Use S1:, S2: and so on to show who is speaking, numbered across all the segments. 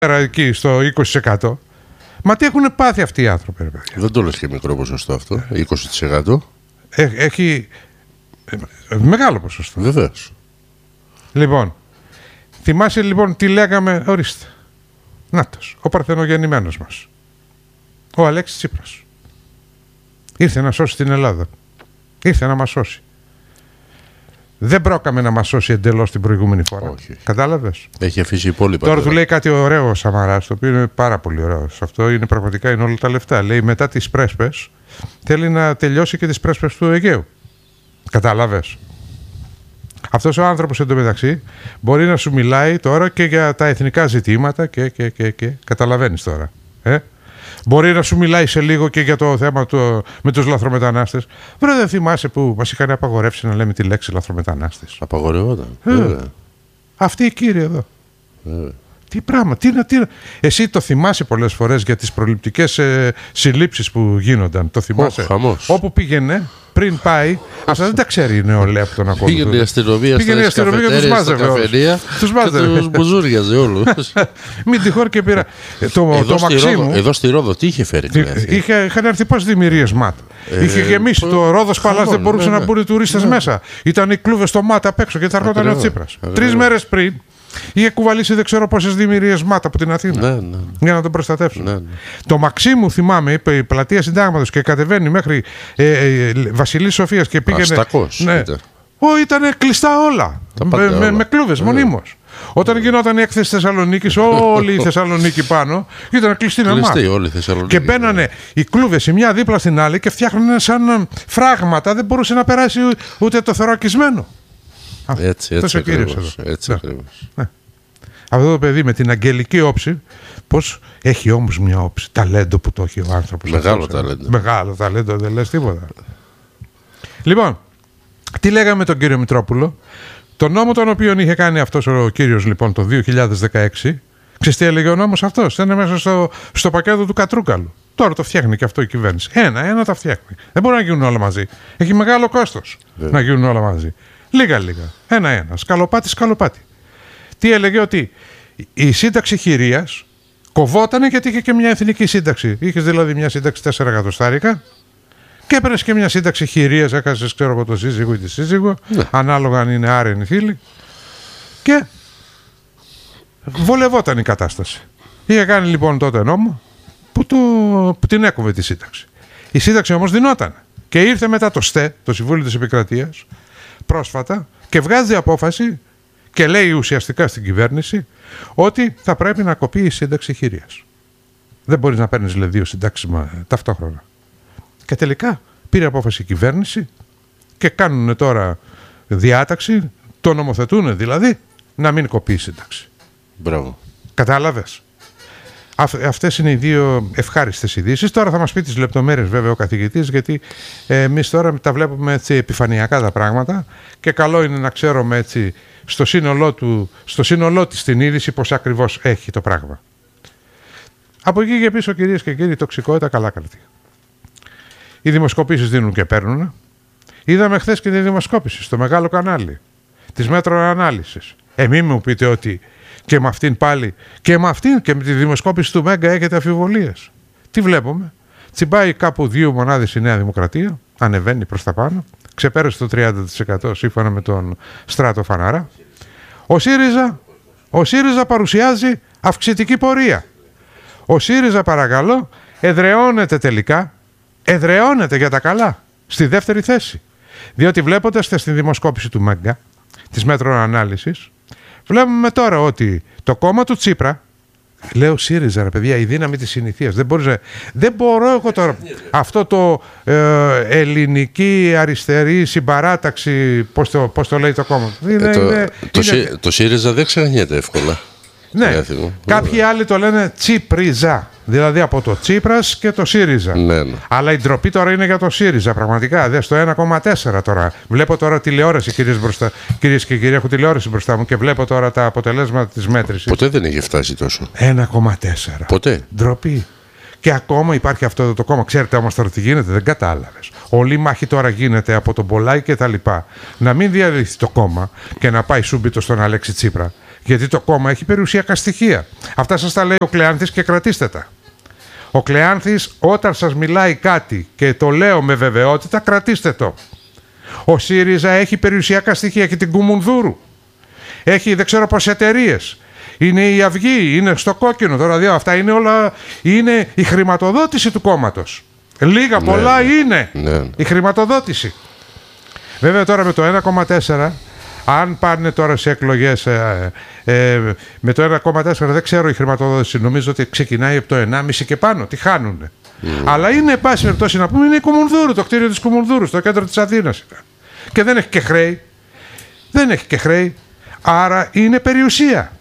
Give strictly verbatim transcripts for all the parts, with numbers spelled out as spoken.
S1: εκεί στο είκοσι τοις εκατό. Μα τι έχουν πάθει αυτοί οι άνθρωποι, ρε παιδιά.
S2: Δεν το λες και μικρό ποσοστό αυτό, είκοσι τοις εκατό.
S1: Έ, έχει ε, μεγάλο ποσοστό.
S2: Βεβαίως.
S1: Λοιπόν, θυμάσαι λοιπόν τι λέγαμε, ορίστε. Νάτος, ο παρθενογεννημένος μας. Ο Αλέξης Τσίπρας. Ήρθε να σώσει την Ελλάδα. Ήρθε να μας σώσει. Δεν πρόκαμε να μας σώσει εντελώς την προηγούμενη φορά.
S2: Όχι.
S1: Κατάλαβες.
S2: Έχει αφήσει υπόλοιπα.
S1: Τώρα του λέει κάτι ωραίο ο Σαμαράς, το οποίο είναι πάρα πολύ ωραίο. Αυτό είναι πραγματικά είναι όλα τα λεφτά. Λέει μετά τις πρέσπες θέλει να τελειώσει και τις πρέσπες του Αιγαίου. Κατάλαβες. Αυτός ο άνθρωπος εντωμεταξύ μπορεί να σου μιλάει τώρα και για τα εθνικά ζητήματα και, και, και, και. Καταλαβαίνεις τώρα. Ε? Μπορεί να σου μιλάει σε λίγο και για το θέμα του, με τους λαθρομετανάστες. Βρε, δεν θυμάσαι που μας είχαν απαγορεύσει να λέμε τη λέξη λαθρομετανάστες.
S2: Απαγορευόταν.
S1: Ε, αυτοί οι κύριοι εδώ.
S2: Ε.
S1: Τι πράγμα, τι να, τι να... Εσύ το θυμάσαι πολλές φορές για τις προληπτικές ε, συλλήψεις που γίνονταν. Το θυμάσαι.
S2: Oh,
S1: όπου πήγαινε, πριν πάει, αυτά δεν τα ξέρει η νεολαία που τον ακολουθεί.
S2: Πήγαινε η αστυνομία
S1: πήγαινε
S2: στα
S1: καφετέρια,
S2: στα καφενεία
S1: τους μάζευε.
S2: Και τους μπουζούριαζε όλους.
S1: Μην τυχόν και πήρα. Το,
S2: εδώ,
S1: το
S2: στη
S1: Μαξίμου,
S2: Ρόδο, εδώ στη Ρόδο τι είχε φέρει.
S1: Είχε, είχαν έρθει πόσες δημιουργίες ΜΑΤ.
S2: Ε,
S1: είχε γεμίσει το Ρόδος Παλάς, δεν μπορούσαν
S2: ναι,
S1: να μπουν οι τουρίστες
S2: ναι.
S1: μέσα. Ήταν οι κλούβες στο ΜΑΤ απ' έξω και θα έρχονταν ο Τσίπρας. Τρεις μέρες πριν είχε κουβαλήσει δεν ξέρω πόσες δημιουργίες ΜΑΤ από την Αθήνα.
S2: Ναι, ναι.
S1: Για να τον προστατεύσουν.
S2: Ναι, ναι.
S1: Το Μαξίμου, θυμάμαι, είπε η πλατεία Συντάγματος και κατεβαίνει μέχρι ε, ε, Βασιλής Σοφίας και πήγαινε.
S2: Αστακός.
S1: Ναι. Ω, ήταν κλειστά όλα. Με,
S2: όλα.
S1: με, με κλούβες
S2: yeah.
S1: μονίμως. Όταν γινόταν η έκθεση Θεσσαλονίκης, όλη η Θεσσαλονίκη πάνω ήταν κλειστή με μάτ. Και μπαίνανε οι κλούβες η μια δίπλα στην άλλη και φτιάχνανε σαν φράγματα. Δεν μπορούσε να περάσει ούτε το θωρακισμένο.
S2: Έτσι, έτσι ακριβώς. Έτσι ακριβώς.
S1: Ναι. Αυτό το παιδί με την αγγελική όψη, πώς έχει όμως μια όψη, ταλέντο που το έχει ο άνθρωπος.
S2: Μεγάλο
S1: αυτός,
S2: ταλέντο.
S1: Μεγάλο ταλέντο, δεν λες τίποτα. Λοιπόν, τι λέγαμε με τον κύριο Μητρόπουλο. Τον νόμο τον οποίο είχε κάνει αυτός ο κύριος λοιπόν το δύο χιλιάδες δεκαέξι, ξέρεις τι έλεγε ο νόμος αυτός, ήταν μέσα στο, στο πακέτο του Κατρούκαλου. Τώρα το φτιάχνει και αυτό η κυβέρνηση. Ένα, ένα τα φτιάχνει. Δεν μπορεί να γίνουν όλα μαζί. Έχει μεγάλο κόστος να γίνουν όλα μαζί. Λίγα-λίγα. Ένα-ένα. Σκαλοπάτι, σκαλοπάτι. Τι έλεγε, ότι η σύνταξη χειρίας κοβότανε γιατί είχε και μια εθνική σύνταξη. Είχες δηλαδή μια σύνταξη τέσσερα εκατοστάρικα και έπαιρνες και μια σύνταξη χειρίας, έκανες ξέρω εγώ το σύζυγο ή τη σύζυγο, ναι. ανάλογα αν είναι άρενη φίλη, και βολευόταν η κατάσταση. Είχε κάνει λοιπόν τότε νόμο που, το, που την έκοβε τη σύνταξη. Η σύνταξη όμως δινόταν και ήρθε μετά το ΣΤΕ, το Συμβούλιο της Επικρατείας, πρόσφατα και βγάζει απόφαση και λέει ουσιαστικά στην κυβέρνηση ότι θα πρέπει να κοπεί η σύνταξη χειρίας. Δεν μπορείς να παίρνεις δηλαδή δύο συντάξεις ταυτόχρονα. Και τελικά πήρε απόφαση η κυβέρνηση και κάνουν τώρα διάταξη, το νομοθετούν δηλαδή, να μην κοπεί η σύνταξη.
S2: Μπράβο.
S1: Κατάλαβες. Αυτές είναι οι δύο ευχάριστες ειδήσεις. Τώρα θα μας πει τις λεπτομέρειες βέβαια ο καθηγητής, γιατί ε, εμείς τώρα τα βλέπουμε έτσι επιφανειακά τα πράγματα και καλό είναι να ξέρουμε έτσι στο σύνολό του, στο σύνολό της την είδηση πώς ακριβώς έχει το πράγμα. Από εκεί και πίσω, κυρίες και κύριοι, τοξικότητα καλά κρατή. Οι δημοσκοπήσεις δίνουν και παίρνουν. Είδαμε χθες και τη δημοσκόπηση στο μεγάλο κανάλι της Μέτρο Ανάλυσης. Ε, μη μου πείτε ότι και με αυτήν πάλι και με αυτήν και με τη δημοσκόπηση του Μέγκα έχετε αμφιβολίες. Τι βλέπουμε? Τσιμπάει κάπου δύο μονάδες η Νέα Δημοκρατία, ανεβαίνει προς τα πάνω, ξεπέρασε το τριάντα τοις εκατό σύμφωνα με τον Στράτο Φαναρά. Ο ΣΥΡΙΖΑ, ο ΣΥΡΙΖΑ παρουσιάζει αυξητική πορεία. Ο ΣΥΡΙΖΑ, παρακαλώ, εδραιώνεται τελικά, εδραιώνεται για τα καλά στη δεύτερη θέση. Διότι βλέποντας στη δημοσκόπηση του Μέγκα, της Μέτρο Ανάλυσης, βλέπουμε τώρα ότι το κόμμα του Τσίπρα, λέω ΣΥΡΙΖΑ ρε παιδιά, η δύναμη της συνηθείας, δεν, μπορείς, δεν μπορώ εγώ τώρα αυτό το ε, ελληνική αριστερή συμπαράταξη, πώς το, πώς το λέει το κόμμα. Είναι,
S2: ε, το,
S1: είναι,
S2: το,
S1: είναι...
S2: το ΣΥΡΙΖΑ δεν ξεχνιέται εύκολα.
S1: Ναι, κάποιοι άλλοι το λένε Τσίπριζα, δηλαδή από το Τσίπρας και το ΣΥΡΙΖΑ.
S2: Ναι, ναι.
S1: Αλλά η ντροπή τώρα είναι για το ΣΥΡΙΖΑ, πραγματικά. Δες το ένα κόμμα τέσσερα τώρα. Βλέπω τώρα τηλεόραση, κυρίες, μπροστά, κυρίες και κύριοι, έχω τηλεόραση μπροστά μου και βλέπω τώρα τα αποτελέσματα της μέτρησης.
S2: Ποτέ δεν είχε φτάσει τόσο.
S1: ένα κόμμα τέσσερα.
S2: Ποτέ.
S1: Ντροπή. Και ακόμα υπάρχει αυτό το κόμμα. Ξέρετε όμως τώρα τι γίνεται, δεν κατάλαβες. Όλη η μάχη τώρα γίνεται από τον Πολάκη και τα λοιπά. Να μην διαλυθεί το κόμμα και να πάει σούμπιτο στον Αλέξη Τσίπρα. Γιατί το κόμμα έχει περιουσιακά στοιχεία. Αυτά σας τα λέει ο Κλεάνθης και κρατήστε τα. Ο Κλεάνθης όταν σας μιλάει κάτι και το λέω με βεβαιότητα, κρατήστε το. Ο ΣΥΡΙΖΑ έχει περιουσιακά στοιχεία, έχει την Κουμουνδούρου. Έχει δεν ξέρω πόσες εταιρείες. Είναι η Αυγή, είναι στο κόκκινο. Τώρα δύο αυτά είναι όλα. Είναι η χρηματοδότηση του κόμματος. Λίγα ναι, πολλά ναι. είναι ναι. η χρηματοδότηση. Βέβαια τώρα με το ένα κόμμα τέσσερα, αν πάνε τώρα σε εκλογές ε, ε, με το ένα κόμμα τέσσερα δεν ξέρω η χρηματοδότηση. Νομίζω ότι ξεκινάει από το ενάμιση και πάνω. Τι χάνουνε. Mm. Αλλά είναι πάση περιπτώσει να πούμε είναι η Κουμουνδούρου, το κτίριο της Κουμουνδούρου, στο κέντρο της Αθήνας. Και δεν έχει και χρέη. Δεν έχει και χρέη. Άρα είναι περιουσία.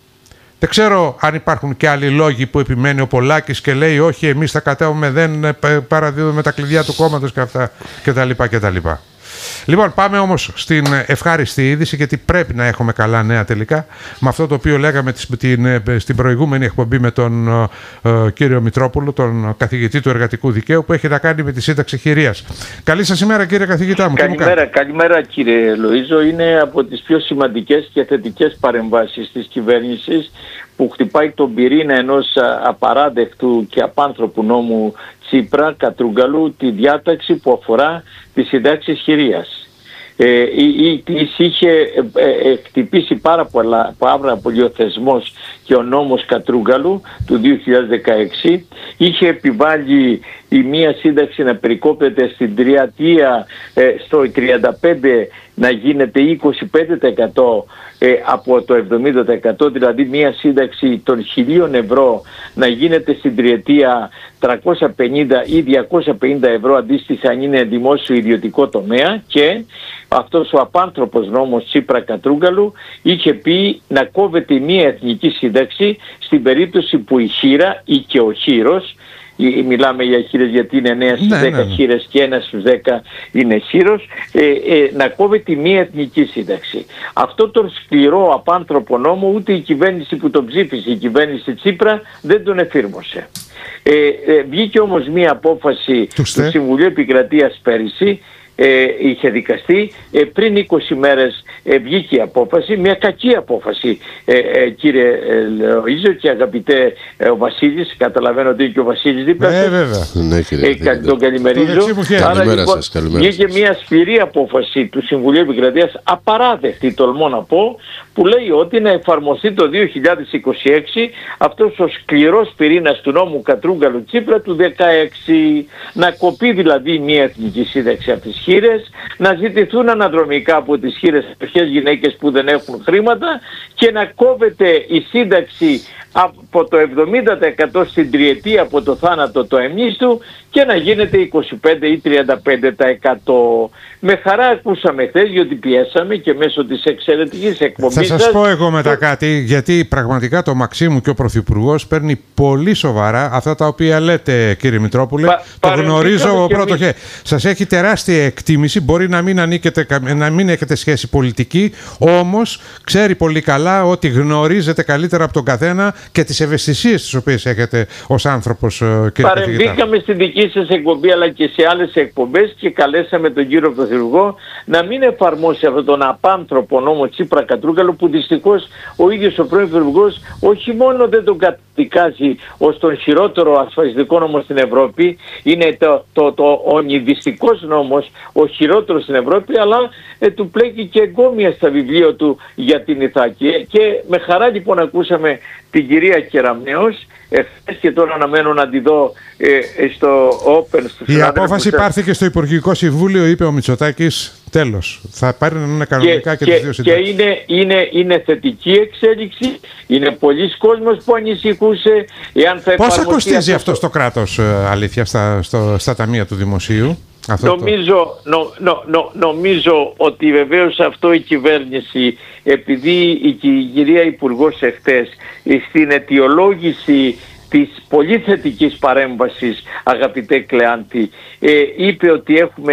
S1: Δεν ξέρω αν υπάρχουν και άλλοι λόγοι που επιμένει ο Πολάκης και λέει όχι εμείς τα κατέβουμε, δεν παραδίδουμε τα κλειδιά του κόμματος και αυτά κτλ. κτλ. Λοιπόν, πάμε όμως στην ευχάριστη είδηση, γιατί πρέπει να έχουμε καλά νέα τελικά, με αυτό το οποίο λέγαμε την, στην προηγούμενη εκπομπή με τον ε, κύριο Μητρόπουλο, τον καθηγητή του εργατικού δικαίου, που έχει να κάνει με τη σύνταξη χειρίας. Καλή σας ημέρα, κύριε καθηγητά μου.
S3: Καλημέρα, καλημέρα κύριε Λοΐζο. Είναι από τις πιο σημαντικές και θετικές παρεμβάσεις της κυβέρνησης που χτυπάει τον πυρήνα ενός απαράδεκτου και απάνθρωπου νόμου Τσίπρα Κατρούγκαλου, τη διάταξη που αφορά τις συντάξεις χειρίας. Ε, η, η, είχε ε, ε, χτυπήσει πάρα πολλά, πάρα πολύ ο θεσμός και ο νόμος Κατρούγκαλου του δύο χιλιάδες δεκαέξι. Είχε επιβάλει η μία σύνταξη να περικόπτεται στην τριετία ε, στο τριάντα πέντε τοις εκατό να γίνεται είκοσι πέντε τοις εκατό ε, από το εβδομήντα τοις εκατό, δηλαδή μία σύνταξη των χιλίων ευρώ να γίνεται στην τριετία τριακόσια πενήντα ή διακόσια πενήντα ευρώ αντίστοιχα αν είναι δημόσιο ιδιωτικό τομέα, και αυτός ο απάνθρωπος νόμος Τσίπρα Κατρούγκαλου είχε πει να κόβεται μία εθνική σύνταξη στην περίπτωση που η χείρα ή και ο χείρος, μιλάμε για χείρες γιατί είναι εννέα στις δέκα ναι, ναι, ναι. χείρες και ένα στους δέκα είναι χείρος, ε, ε, να κόβεται μία εθνική σύνταξη. Αυτό τον σκληρό απάνθρωπο νόμο ούτε η κυβέρνηση που τον ψήφισε, η κυβέρνηση Τσίπρα, δεν τον εφήρμοσε. Ε, ε, βγήκε όμως μία απόφαση του Συμβουλίου Επικρατείας πέρυσι, Ε, είχε δικαστεί, ε, πριν είκοσι μέρες ε, βγήκε η απόφαση, μια κακή απόφαση ε, ε, κύριε Λοΐζο και αγαπητέ ε, ο Βασίλης, καταλαβαίνω ότι είναι και ο Βασίλης δίπλα
S1: ε, βέβαια.
S3: Ναι, κύριε, ε, τον καλημερίζω. Άρα λοιπόν βγήκε μια σκληρή απόφαση του Συμβουλίου Επικρατείας, απαράδεκτη τολμώ να πω, που λέει ότι να εφαρμοστεί το δύο χιλιάδες είκοσι έξι αυτός ο σκληρός πυρήνας του νόμου Κατρούγκαλου Τσίπρα του δεκαέξι, να κοπεί δηλαδή μια εθνική σύνταξη από τις χείρες, να ζητηθούν αναδρομικά από τις χείρες φτωχές γυναίκες που δεν έχουν χρήματα και να κόβεται η σύνταξη από το εβδομήντα τοις εκατό στην τριετία από το θάνατο το εμνίστου και να γίνεται είκοσι πέντε ή τριάντα πέντε τοις εκατό. Με χαρά ακούσαμε χθες, γιατί πιέσαμε και μέσω της εξαιρετικής εκπομπής.
S1: Θα σας πω εγώ μετά το... κάτι, γιατί πραγματικά το Μαξίμου και ο Πρωθυπουργός παίρνει πολύ σοβαρά αυτά τα οποία λέτε, κύριε Μητρόπουλε. Πα, το γνωρίζω από πρώτο χέρι. Σας έχει τεράστια εκτίμηση, μπορεί να μην, ανήκετε, να μην έχετε σχέση πολιτική, όμως ξέρει πολύ καλά ότι γνωρίζετε καλύτερα από τον καθένα και τις ευαισθησίες τις οποίες έχετε ως άνθρωπος, κύριε καθηγητά.
S3: Παρεμβήκαμε στην δική σας εκπομπή αλλά και σε άλλες εκπομπές και καλέσαμε τον κύριο Πρωθυπουργό να μην εφαρμόσει αυτόν τον απάνθρωπο νόμο Τσίπρα Κατρούγκαλου, που δυστυχώς ο ίδιος ο πρώην Πρωθυπουργός όχι μόνο δεν τον καταδικάζει ως τον χειρότερο ασφαλιστικό νόμο στην Ευρώπη, είναι το, το, το ονειδιστικός νόμος ο χειρότερος στην Ευρώπη, αλλά ε, του πλέκει και εγκόμια στα βιβλία του για την Ιθάκη. Και με χαρά λοιπόν ακούσαμε την κυρία Κεραμέως, εχθές και τώρα αναμένω να τη δω ε, στο Open.
S1: Η απόφαση πάρθηκε στο Υπουργικό Συμβούλιο, είπε ο Μητσοτάκης, τέλος. Θα πάρει να είναι κανονικά και, και, και τις δύο συντάξεις.
S3: Και είναι, είναι, είναι θετική εξέλιξη, είναι πολλοί κόσμος που ανησυχούσε. Εάν θα
S1: Πόσα κοστίζει αυτό στο κράτος, αλήθεια, στα, στο, στα ταμεία του Δημοσίου?
S3: Νομίζω, νο, νο, νο, νομίζω ότι βεβαίως αυτό η κυβέρνηση, επειδή η κυρία Υπουργός εχθές στην αιτιολόγηση της πολύ θετικής παρέμβασης, αγαπητέ Κλεάντη, ε, είπε ότι έχουμε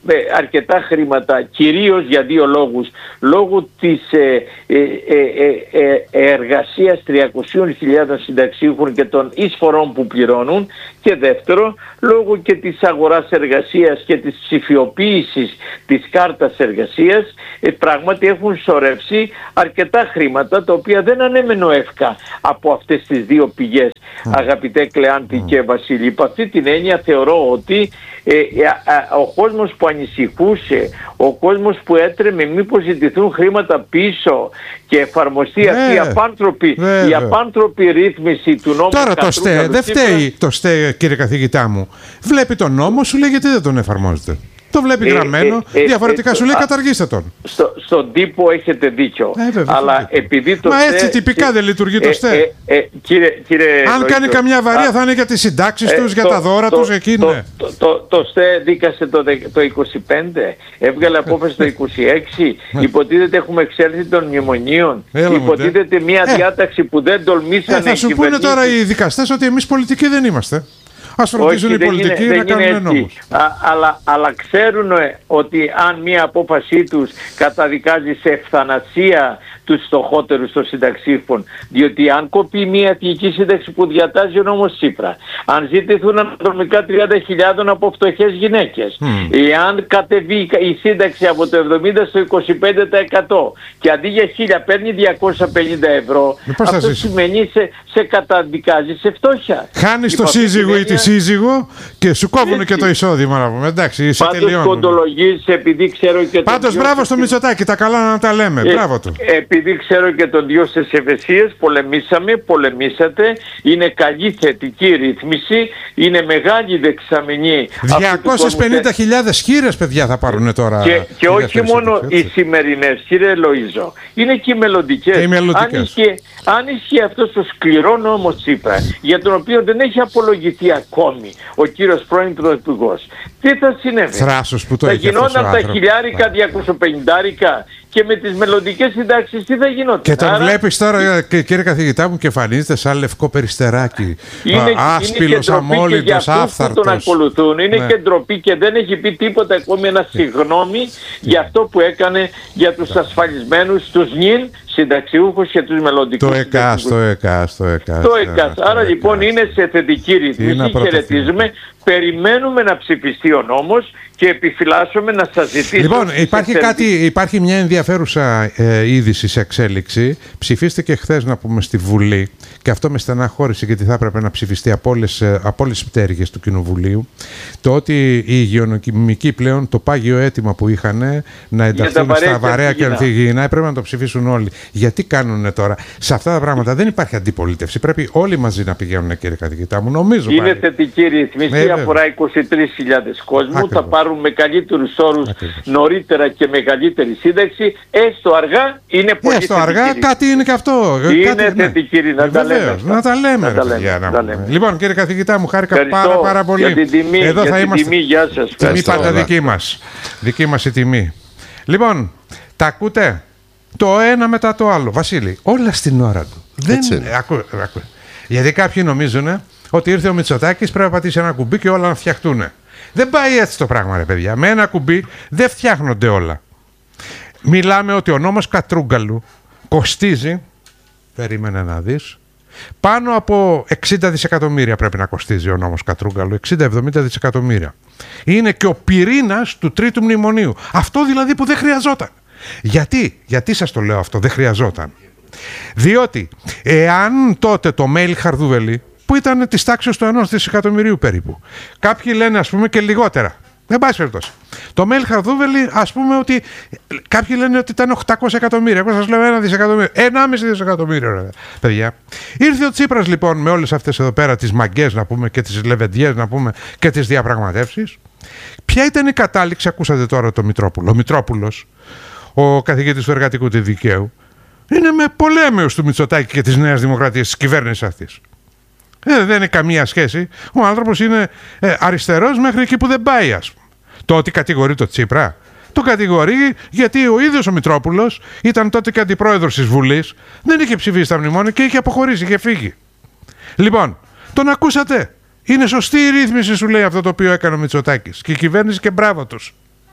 S3: αρκετά χρήματα, κυρίως για δύο λόγους. Λόγω της ε, ε, ε, ε, εργασίας τριακόσιες χιλιάδες συνταξιούχων και των εισφορών που πληρώνουν, και δεύτερο, λόγω και της αγοράς εργασίας και της ψηφιοποίησης της κάρτας εργασίας, ε, πράγματι έχουν σωρεύσει αρκετά χρήματα, τα οποία δεν ανέμενο εύκα από αυτές τις δύο πηγές, mm. αγαπητέ Κλεάντη mm. και Βασίλη. Υπ' αυτή την έννοια θεωρώ ότι ε, α, α, ο κόσμος που ανησυχούσε, ο κόσμος που έτρεμε μήπως ζητηθούν χρήματα πίσω και εφαρμοστεί αυτή η απάνθρωπη, η απάνθρωπη ρύθμιση του νόμου.
S1: Τώρα το ΣΤΕ, δεν φταίει το ΣΤΕ, κύριε καθηγητά μου. Βλέπει τον νόμο, σου λέει γιατί δεν τον εφαρμόζετε. Το βλέπει γραμμένο, ε, ε, διαφορετικά ε, ε, σου λέει α, καταργήστε τον.
S3: Στο, στον τύπο έχετε δίκιο. Ε, βέβαια, αλλά επειδή το
S1: Μα
S3: στε,
S1: έτσι τυπικά ε, δεν λειτουργεί το ΣΤΕ.
S3: Ε, ε, κύριε, κύριε
S1: Αν Λογίτο, κάνει καμιά βαρία α, θα είναι για τις συντάξεις ε, τους, για το, τα δώρα το, τους, εκεί
S3: το,
S1: είναι.
S3: Το, το, το, το ΣΤΕ δίκασε το, το είκοσι πέντε, έβγαλε απόφαση το είκοσι έξι, υποτίθεται έχουμε εξέλθει των μνημονίων, υποτίθεται μια διάταξη που δεν τολμήσανε.
S1: Θα σου πούνε τώρα οι δικαστές ότι εμείς πολιτικοί δεν είμαστε. Ας φροντίζουν οι πολιτικοί είναι, να κάνουν νόμους.
S3: Αλλά, αλλά ξέρουν ότι αν μία απόφασή τους καταδικάζει σε ευθανασία τους φτωχότερους των συνταξίφων, διότι αν κοπεί μία εθνική σύνταξη που διατάζει ο νόμος Τσίπρα, αν ζητηθούν αναδρομικά τριάντα χιλιάδες από φτωχές γυναίκες, mm. εάν κατεβεί η σύνταξη από το εβδομήντα στο είκοσι πέντε τοις εκατό και αντί για χίλια παίρνει διακόσια πενήντα ευρώ, αυτό σημαίνει σε, σε καταδικάζει σε φτώχεια.
S1: Χάνεις το σύζυγο ή τη σύζυγο και σου κόβουν και το εισόδημα, να πούμε. Εντάξει, σε
S3: πάντως κοντολογείς, επειδή ξέρω και
S1: Πάντως μπράβο στο Μητσοτάκη, τα καλά να τα λέμε. Ε, μπράβο του.
S3: Επειδή ξέρω και τον δυο στις ευαισίες, πολεμήσαμε, πολεμήσατε, είναι καλή θετική ρύθμιση, είναι μεγάλη δεξαμενή.
S1: διακόσιες πενήντα χιλιάδες χείρες, παιδιά, θα πάρουν τώρα.
S3: Και, και όχι μόνο οι σημερινές, κύριε Λοΐζο, είναι και οι μελλοντικές.
S1: Και οι μελλοντικές.
S3: Αν είχε, αν είχε αυτός το σκληρό νόμο Τσίπρα, για τον οποίο δεν έχει απολογηθεί ακόμη ο κύριος πρώην Πρωθυπουργός, τι θα συνέβη?
S1: Θράσος που το
S3: θα
S1: έχει
S3: γινόταν τα χιλιάρικα, διακόσια πενηντάρικα, και με τις μελλοντικές συντάξεις τι θα γινόταν?
S1: Και τον Άρα... βλέπεις τώρα, κύριε καθηγητά μου, και εμφανίζεται σαν λευκό περιστεράκι.
S3: Είναι,
S1: άσπυλος, αμόλυντος, άφθαρτος.
S3: Τον ακολουθούν. Είναι ναι. και ντροπή και δεν έχει πει τίποτα ακόμη ένα συγγνώμη για αυτό που έκανε για τους ασφαλισμένους, τους νυν συνταξιούχους και τους μελλοντικούς.
S1: Το ΕΚΑΣ, το ΕΚΑΣ, το ΕΚΑΣ.
S3: Το ΕΚΑΣ. Άρα λοιπόν είναι σε θετική ρυθμίση, χαιρετίζουμε. Περιμένουμε να ψηφιστεί ο νόμος και επιφυλάσσουμε να σας ζητήσουμε.
S1: Λοιπόν, υπάρχει, κάτι, υπάρχει μια ενδιαφέρουσα ε, είδηση σε εξέλιξη. Ψηφίστηκε χθες, να πούμε, στη Βουλή, και αυτό με στεναχώρησε, γιατί θα έπρεπε να ψηφιστεί από όλες, από όλες τις πτέρυγες του Κοινοβουλίου, το ότι οι υγειονομικοί πλέον το πάγιο αίτημα που είχαν να ενταχθούν στα βαρέα και ανθυγιεινά έπρεπε να το ψηφίσουν όλοι. Γιατί κάνουν τώρα? Σε αυτά τα πράγματα δεν υπάρχει αντιπολίτευση. Πρέπει όλοι μαζί να πηγαίνουν, κύριε καθηγητά μου. Νομίζω
S3: είναι
S1: πάλι.
S3: θετική ρυθμίση. Αφορά είκοσι τρεις χιλιάδες κόσμου. Ακριβώς. Θα πάρουν με καλύτερους όρους νωρίτερα και μεγαλύτερη σύνταξη. Έστω αργά, είναι πολύ
S1: έστω αργά,
S3: θετική.
S1: Κάτι είναι και αυτό.
S3: Είναι
S1: κάτι,
S3: θετική, ναι. να, τα λέμε,
S1: να τα λέμε. Να τα λέμε, για, να τα λέμε. Λοιπόν, κύριε καθηγητά μου, χάρηκα
S3: Ευχαριστώ
S1: πάρα, πάρα πολύ.
S3: Για την τιμή,
S1: Εδώ
S3: για
S1: θα
S3: την
S1: είμαστε.
S3: Τιμή, γεια σας.
S1: Τιμή πάντα δική μας. Δική μας η τιμή. Λοιπόν, τα ακούτε το ένα μετά το άλλο. Βασίλη, όλα στην ώρα του. Δεν... Ακού, ακού. Γιατί κάποιοι νομίζουν ότι ήρθε ο Μητσοτάκης, πρέπει να πατήσει ένα κουμπί και όλα να φτιαχτούν. Δεν πάει έτσι το πράγμα, ρε παιδιά. Με ένα κουμπί δεν φτιάχνονται όλα. Μιλάμε ότι ο νόμος Κατρούγκαλου κοστίζει, περίμενε να δεις, πάνω από εξήντα δισεκατομμύρια πρέπει να κοστίζει ο νόμος Κατρούγκαλου, εξήντα με εβδομήντα δισεκατομμύρια. Είναι και ο πυρήνας του τρίτου μνημονίου. Αυτό δηλαδή που δεν χρειαζόταν. Γιατί, γιατί σας το λέω αυτό, δεν χρειαζόταν? Διότι εάν τότε το mail Χαρδούβελη, που ήταν της τάξης του ενός δισεκατομμυρίου περίπου, κάποιοι λένε ας πούμε και λιγότερα, δεν πάση περιπτώσει, το mail Χαρδούβελη, ας πούμε ότι κάποιοι λένε ότι ήταν οκτακόσια εκατομμύρια, εγώ σας λέω ένα δισεκατομμύριο, ενάμιση δισεκατομμύριο, ρε, παιδιά. Ήρθε ο Τσίπρας λοιπόν με όλες αυτές εδώ πέρα τις μαγκές, να πούμε, και τις λεβεντιές, να πούμε, και τις διαπραγματεύσεις. Ποια ήταν η κατάληξη? Ακούσατε τώρα το Μητρόπουλο. Ο Μητρόπουλος, ο καθηγητής του εργατικού του δικαίου, είναι με πολέμιος του Μητσοτάκη και της Νέας Δημοκρατίας, της κυβέρνησης αυτής. Ε, δεν είναι καμία σχέση. Ο άνθρωπος είναι ε, αριστερός μέχρι εκεί που δεν πάει, ας πούμε. Το ότι κατηγορεί το Τσίπρα, το κατηγορεί γιατί ο ίδιος ο Μητρόπουλος ήταν τότε και αντιπρόεδρος της Βουλής, δεν είχε ψηφίσει τα μνημόνια και είχε αποχωρήσει, είχε φύγει. Λοιπόν, τον ακούσατε? Είναι σωστή η ρύθμιση, σου λέει, αυτό το οποίο έκανε ο Μητσοτάκης και η κυβέρνηση, και μπράβο τους.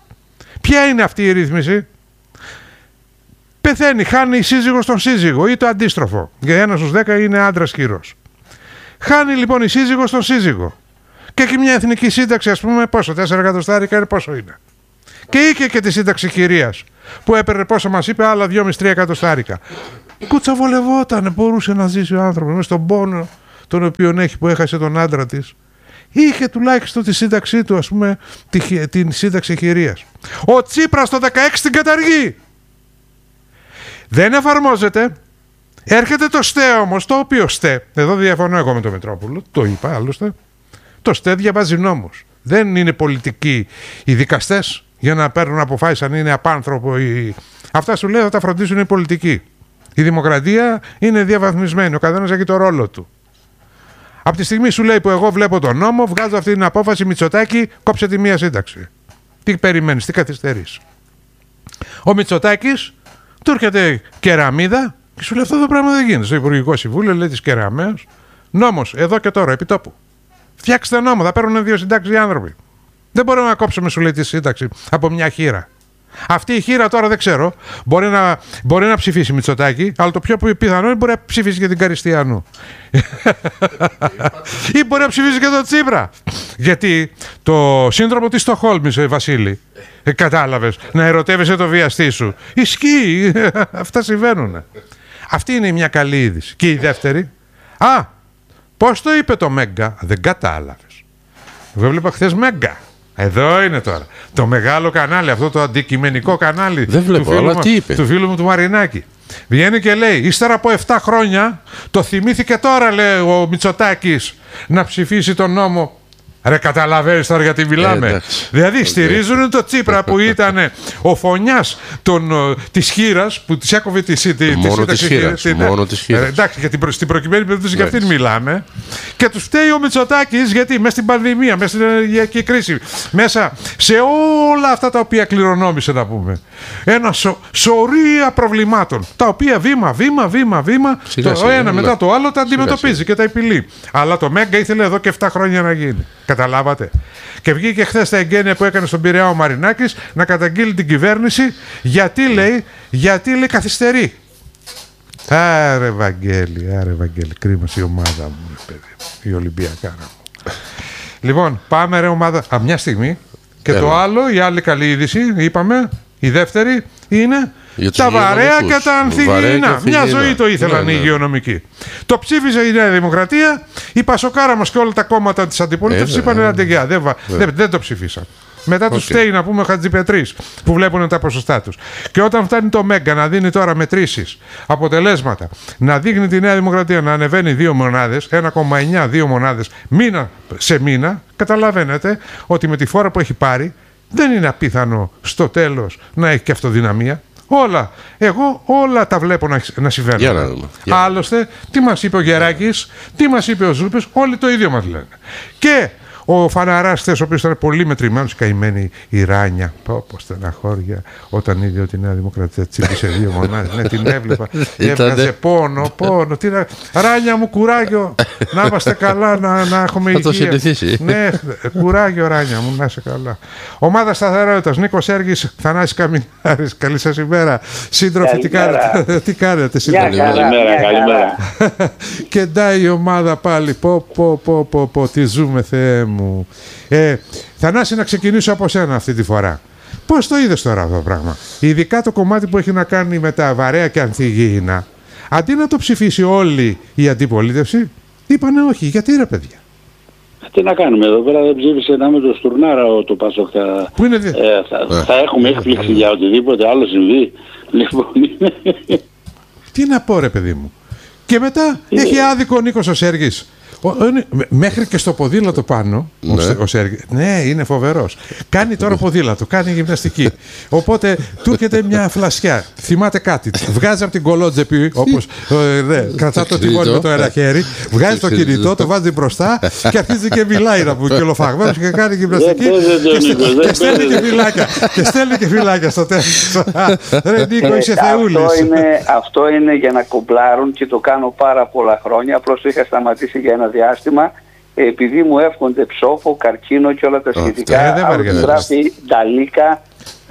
S1: Ποια είναι αυτή η ρύθμιση? Πεθαίνει, χάνει η σύζυγος τον σύζυγο ή το αντίστροφο. Για ένα στους δέκα είναι άντρας χειρός. Χάνει λοιπόν η σύζυγος τον σύζυγο. Και έχει μια εθνική σύνταξη, ας πούμε, πόσο, τέσσερα εκατοστάρικα είναι, πόσο είναι. Και είχε και τη σύνταξη χειρίας, που έπαιρνε, πόσο μας είπε, άλλα δυόμισι τρία εκατοστάρικα. Κουτσαβολευότανε, μπορούσε να ζήσει ο άνθρωπος με στον πόνο τον οποίο έχει που έχασε τον άντρα της. Είχε τουλάχιστον τη σύνταξή του, ας πούμε, τη, την σύνταξη χειρίας. Ο Τσίπρας το δεκαέξι την καταργεί. Δεν εφαρμόζεται. Έρχεται το ΣΤΕ όμως, το οποίο ΣΤΕ, εδώ διαφωνώ εγώ με τον Μητρόπουλο, το είπα άλλωστε, το ΣΤΕ διαβάζει νόμους. Δεν είναι πολιτικοί οι δικαστές για να παίρνουν αποφάσεις αν είναι απάνθρωπο ή... Αυτά σου λέω θα τα φροντίσουν οι πολιτικοί. Η δημοκρατία είναι διαβαθμισμένη, ο καθένας έχει το ρόλο του. Από τη στιγμή σου λέει που εγώ βλέπω τον νόμο, βγάζω αυτή την απόφαση, Μητσοτάκη, κόψε τη μία σύνταξη. Τι περιμένεις, τι καθυστερείς? Ο Μητσοτάκης του έρχεται κεραμίδα και σου λέει αυτό το πράγμα δεν γίνεται. Στο Υπουργικό Συμβούλιο λέει της κεραμέως, νόμος εδώ και τώρα, επί τόπου. Φτιάξτε νόμο, θα παίρνουν δύο συντάξεις οι άνθρωποι. Δεν μπορούμε να κόψουμε, σου λέει, τη σύνταξη από μια χείρα. Αυτή η χείρα τώρα δεν ξέρω. Μπορεί να, μπορεί να ψηφίσει Μητσοτάκη, αλλά το πιο πιθανό είναι μπορεί να ψηφίσει και την Καριστιανού. Ή μπορεί να ψηφίσει και τον Τσίπρα. Γιατί το σύνδρομο της Στοκχόλμης, Βασίλη, ε, κατάλαβες, να ερωτεύεσαι το βιαστή σου. Ισχύει. Αυτά συμβαίνουν. Αυτή είναι μια καλή είδηση. Και η δεύτερη. Α, πώς το είπε το Μέγκα? Δεν κατάλαβες. Εγώ έβλεπα χθες Μέγκα. Εδώ είναι τώρα. Το μεγάλο κανάλι, αυτό το αντικειμενικό κανάλι.
S2: Δεν βλέπω,
S1: του, φίλου
S2: αλλά
S1: μου,
S2: τι είπε?
S1: του φίλου μου του Μαρινάκη. Βγαίνει και λέει, ύστερα από επτά χρόνια, το θυμήθηκε τώρα, λέει ο Μητσοτάκης, να ψηφίσει τον νόμο. Ρε, καταλαβαίνεις τώρα γιατί μιλάμε. Ε, δηλαδή okay. στηρίζουν το Τσίπρα που ήταν ο φωνιάς της χείρας που της έκοβε τη σύνταξη.
S2: Μόνο της χείρας. Μόνο της χείρας.
S1: Εντάξει, για την, στην προκειμένη περίπτωση για αυτήν μιλάμε. Και τους φταίει ο Μητσοτάκης γιατί μέσα στην πανδημία, μέσα στην ενεργειακή κρίση, μέσα σε όλα αυτά τα οποία κληρονόμησε, να πούμε. Ένα σο, σωρία προβλημάτων, τα οποία βήμα, βήμα, βήμα, βήμα, σιγά, το σιγά, ένα σιγά, μετά το άλλο τα αντιμετωπίζει σιγά, και τα επιλύει. Αλλά το Μέγκα ήθελε εδώ και επτά χρόνια να γίνει. Καταλάβατε. Και βγήκε χθες τα εγγένεια που έκανε στον Πειραιά ο Μαρινάκης να καταγγείλει την κυβέρνηση γιατί λέει, γιατί λέει καθυστερεί. Άρε Βαγγέλη, άρε Βαγγέλη, κρίμα η ομάδα μου, παιδί, η Ολυμπιακάρα μου. Λοιπόν, πάμε ρε ομάδα. Α, μια στιγμή. Και Έλα. το άλλο, η άλλη καλή είδηση, είπαμε, η δεύτερη είναι τα βαρέα και τα ανθυγιεινά. Μια ζωή το ήθελαν ναι, οι υγειονομικοί. Το ψήφισε η Νέα Δημοκρατία, η Πασοκάρα μας και όλα τα κόμματα της αντιπολίτευσης είπαν αντεγιά. Δεν, δεν, δεν το ψηφίσαν. Μετά okay. τους φταίει, να πούμε, ο Χατζηπετρής που βλέπουν τα ποσοστά τους. Και όταν φτάνει το Μέγκα να δίνει τώρα μετρήσεις, αποτελέσματα, να δείχνει τη Νέα Δημοκρατία να ανεβαίνει δύο μονάδες, ένα κόμμα εννιά, δύο μονάδες μήνα σε μήνα, καταλαβαίνετε ότι με τη φόρα που έχει πάρει δεν είναι απίθανο στο τέλος να έχει και αυτοδυναμία. Όλα, εγώ όλα τα βλέπω να, να συμβαίνουν. Για να δούμε. Άλλωστε, τι μας είπε ο Γεράκης, τι μας είπε ο Ζούπης, όλοι το ίδιο μας λένε. Και ο Φαναράς χθες, ο οποίος ήταν πολύ μετρημένος, καημένη η Ράνια. Πω πω στεναχώρια όταν είδε ότι η Νέα Δημοκρατία τσίπησε δύο μονάδες. Ναι, την έβλεπα. Έβγαζε πόνο, πόνο. Τι να... Ράνια μου, κουράγιο. Να είμαστε καλά, να, να έχουμε υγεία. Θα το συνηθίσει. Ναι, κουράγιο Ράνια μου, να είσαι καλά. Ομάδα σταθερότητας, Νίκος Σέργης, Θανάσης Καμινάρης. Καλή σας ημέρα. Σύντροφοι, τι κάνετε? Τι κάνετε, σύντροφοι?
S3: Καλημέρα, καλημέρα.
S1: Και ντάει η ομάδα πάλι. Πω, πω, πω, πω, πω, τι ζούμε, Θεέ μου. Ε, Θανάση, να ξεκινήσω από σένα αυτή τη φορά. Πώς το είδες τώρα αυτό το πράγμα? Ειδικά το κομμάτι που έχει να κάνει με τα βαρέα και ανθυγιεινά. Αντί να το ψηφίσει όλη η αντιπολίτευση, είπανε όχι. Γιατί ρε παιδιά?
S4: Τι να κάνουμε εδώ πέρα, δεν ψήφισε να με το Στουρνάρα το Πασόκ. Θα,
S1: Πού είναι δι...
S4: ε, θα, ε. θα έχουμε έκπληξη ε. για οτιδήποτε άλλο συμβεί. Λοιπόν,
S1: τι να πω ρε παιδί μου. Και μετά είναι... έχει άδικο ο Νίκος ο Σέργης. Ο, ο, μέχρι και στο ποδήλατο πάνω, ναι. ο, ο Σέργης, ναι, είναι φοβερός. Κάνει τώρα ποδήλατο, κάνει γυμναστική. Οπότε του έρχεται μια φλασιά. Θυμάται κάτι. Βγάζει από την κολότζεπη, όπως ε, ναι, κρατά το τιμόνι με το ένα χέρι, βγάζει το κινητό, το βάζει μπροστά και αρχίζει και μιλάει να πούμε. Και ολοφαγμένος και κάνει γυμναστική. Και στέλνει και φυλάκια. Και στέλνει και φυλάκια στο τέλος. Ρε Νίκο, είσαι θεούλης.
S5: Αυτό είναι για να κομπλάρουν και το κάνω πάρα πολλά χρόνια. Απλώς το είχα σταματήσει για ένα διάστημα, επειδή μου εύχονται ψόφο, καρκίνο και όλα τα σχετικά.
S1: Oh,
S5: γράφει Νταλίκα,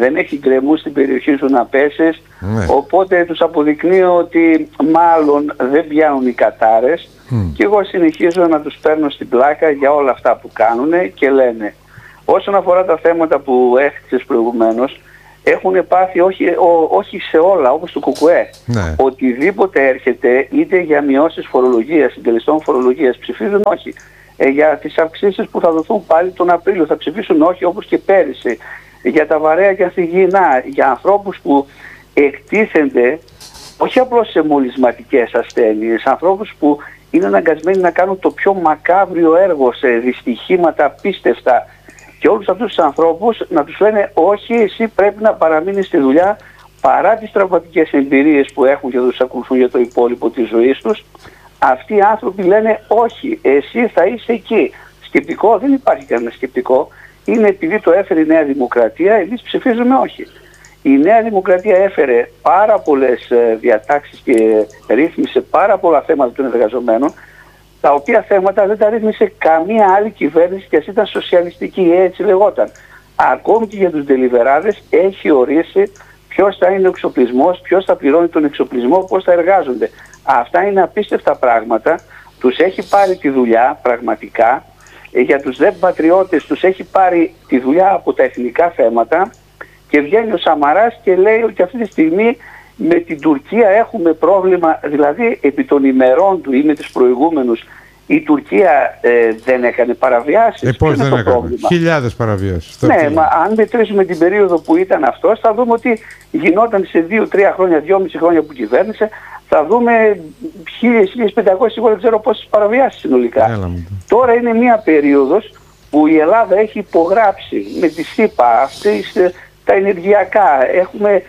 S5: δεν έχει γκρεμούς στην περιοχή σου να πέσεις,
S1: ναι.
S5: Οπότε τους αποδεικνύω ότι μάλλον δεν πιάνουν οι κατάρες mm. και εγώ συνεχίζω να τους παίρνω στην πλάκα για όλα αυτά που κάνουν και λένε. Όσον αφορά τα θέματα που έθιξες προηγουμένως, έχουν πάθει όχι, ό, όχι σε όλα, όπως το ΚΚΕ.
S1: Ναι.
S5: Οτιδήποτε έρχεται, είτε για μειώσεις φορολογίας, συντελεστών φορολογίας, ψηφίζουν όχι. Ε, για τις αυξήσεις που θα δοθούν πάλι τον Απρίλιο θα ψηφίσουν όχι, όπως και πέρυσι. Για τα βαρέα και ανθυγιεινά, για ανθρώπους που εκτίθενται όχι απλώς σε μολυσματικές ασθένειες, ανθρώπους που είναι αναγκασμένοι να κάνουν το πιο μακάβριο έργο σε δυστυχήματα απίστευτα. Και όλους αυτούς τους ανθρώπους να τους λένε όχι, εσύ πρέπει να παραμείνεις στη δουλειά παρά τις τραυματικές εμπειρίες που έχουν και τους ακολουθούν για το υπόλοιπο της ζωής τους. Αυτοί οι άνθρωποι λένε όχι, εσύ θα είσαι εκεί. Σκεπτικό, δεν υπάρχει κανένα σκεπτικό. Είναι επειδή το έφερε η Νέα Δημοκρατία, εμείς ψηφίζουμε όχι. Η Νέα Δημοκρατία έφερε πάρα πολλές διατάξεις και ρύθμισε πάρα πολλά θέματα των εργαζομένων, τα οποία θέματα δεν τα ρύθμισε καμία άλλη κυβέρνηση και ας ήταν σοσιαλιστική, έτσι λεγόταν. Ακόμη και για τους ντελιβεράδες έχει ορίσει ποιος θα είναι ο εξοπλισμός, ποιος θα πληρώνει τον εξοπλισμό, πώς θα εργάζονται. Αυτά είναι απίστευτα πράγματα, τους έχει πάρει τη δουλειά πραγματικά, για τους δε πατριώτες τους έχει πάρει τη δουλειά από τα εθνικά θέματα και βγαίνει ο Σαμαράς και λέει ότι αυτή τη στιγμή με την Τουρκία έχουμε πρόβλημα, δηλαδή επί των ημερών του ή με τους προηγούμενους η Τουρκία ε, δεν έκανε παραβιάσεις.
S1: Ε, πώς δεν έκανε, χιλιάδες παραβιάσεις.
S5: Ναι, μα αν μετρήσουμε την περίοδο που ήταν αυτός θα δούμε ότι γινόταν σε δύο τρία χρόνια, δυόμιση χρόνια που κυβέρνησε, θα δούμε χίλιες με χίλιες πεντακόσιες, εγώ δεν ξέρω πόσες παραβιάσεις συνολικά.
S1: Έλα,
S5: τώρα είναι μια περίοδος που η Ελλάδα έχει υπογράψει με τη ΣΥΠΑ αυτές τα ενεργειακά, έχουμε,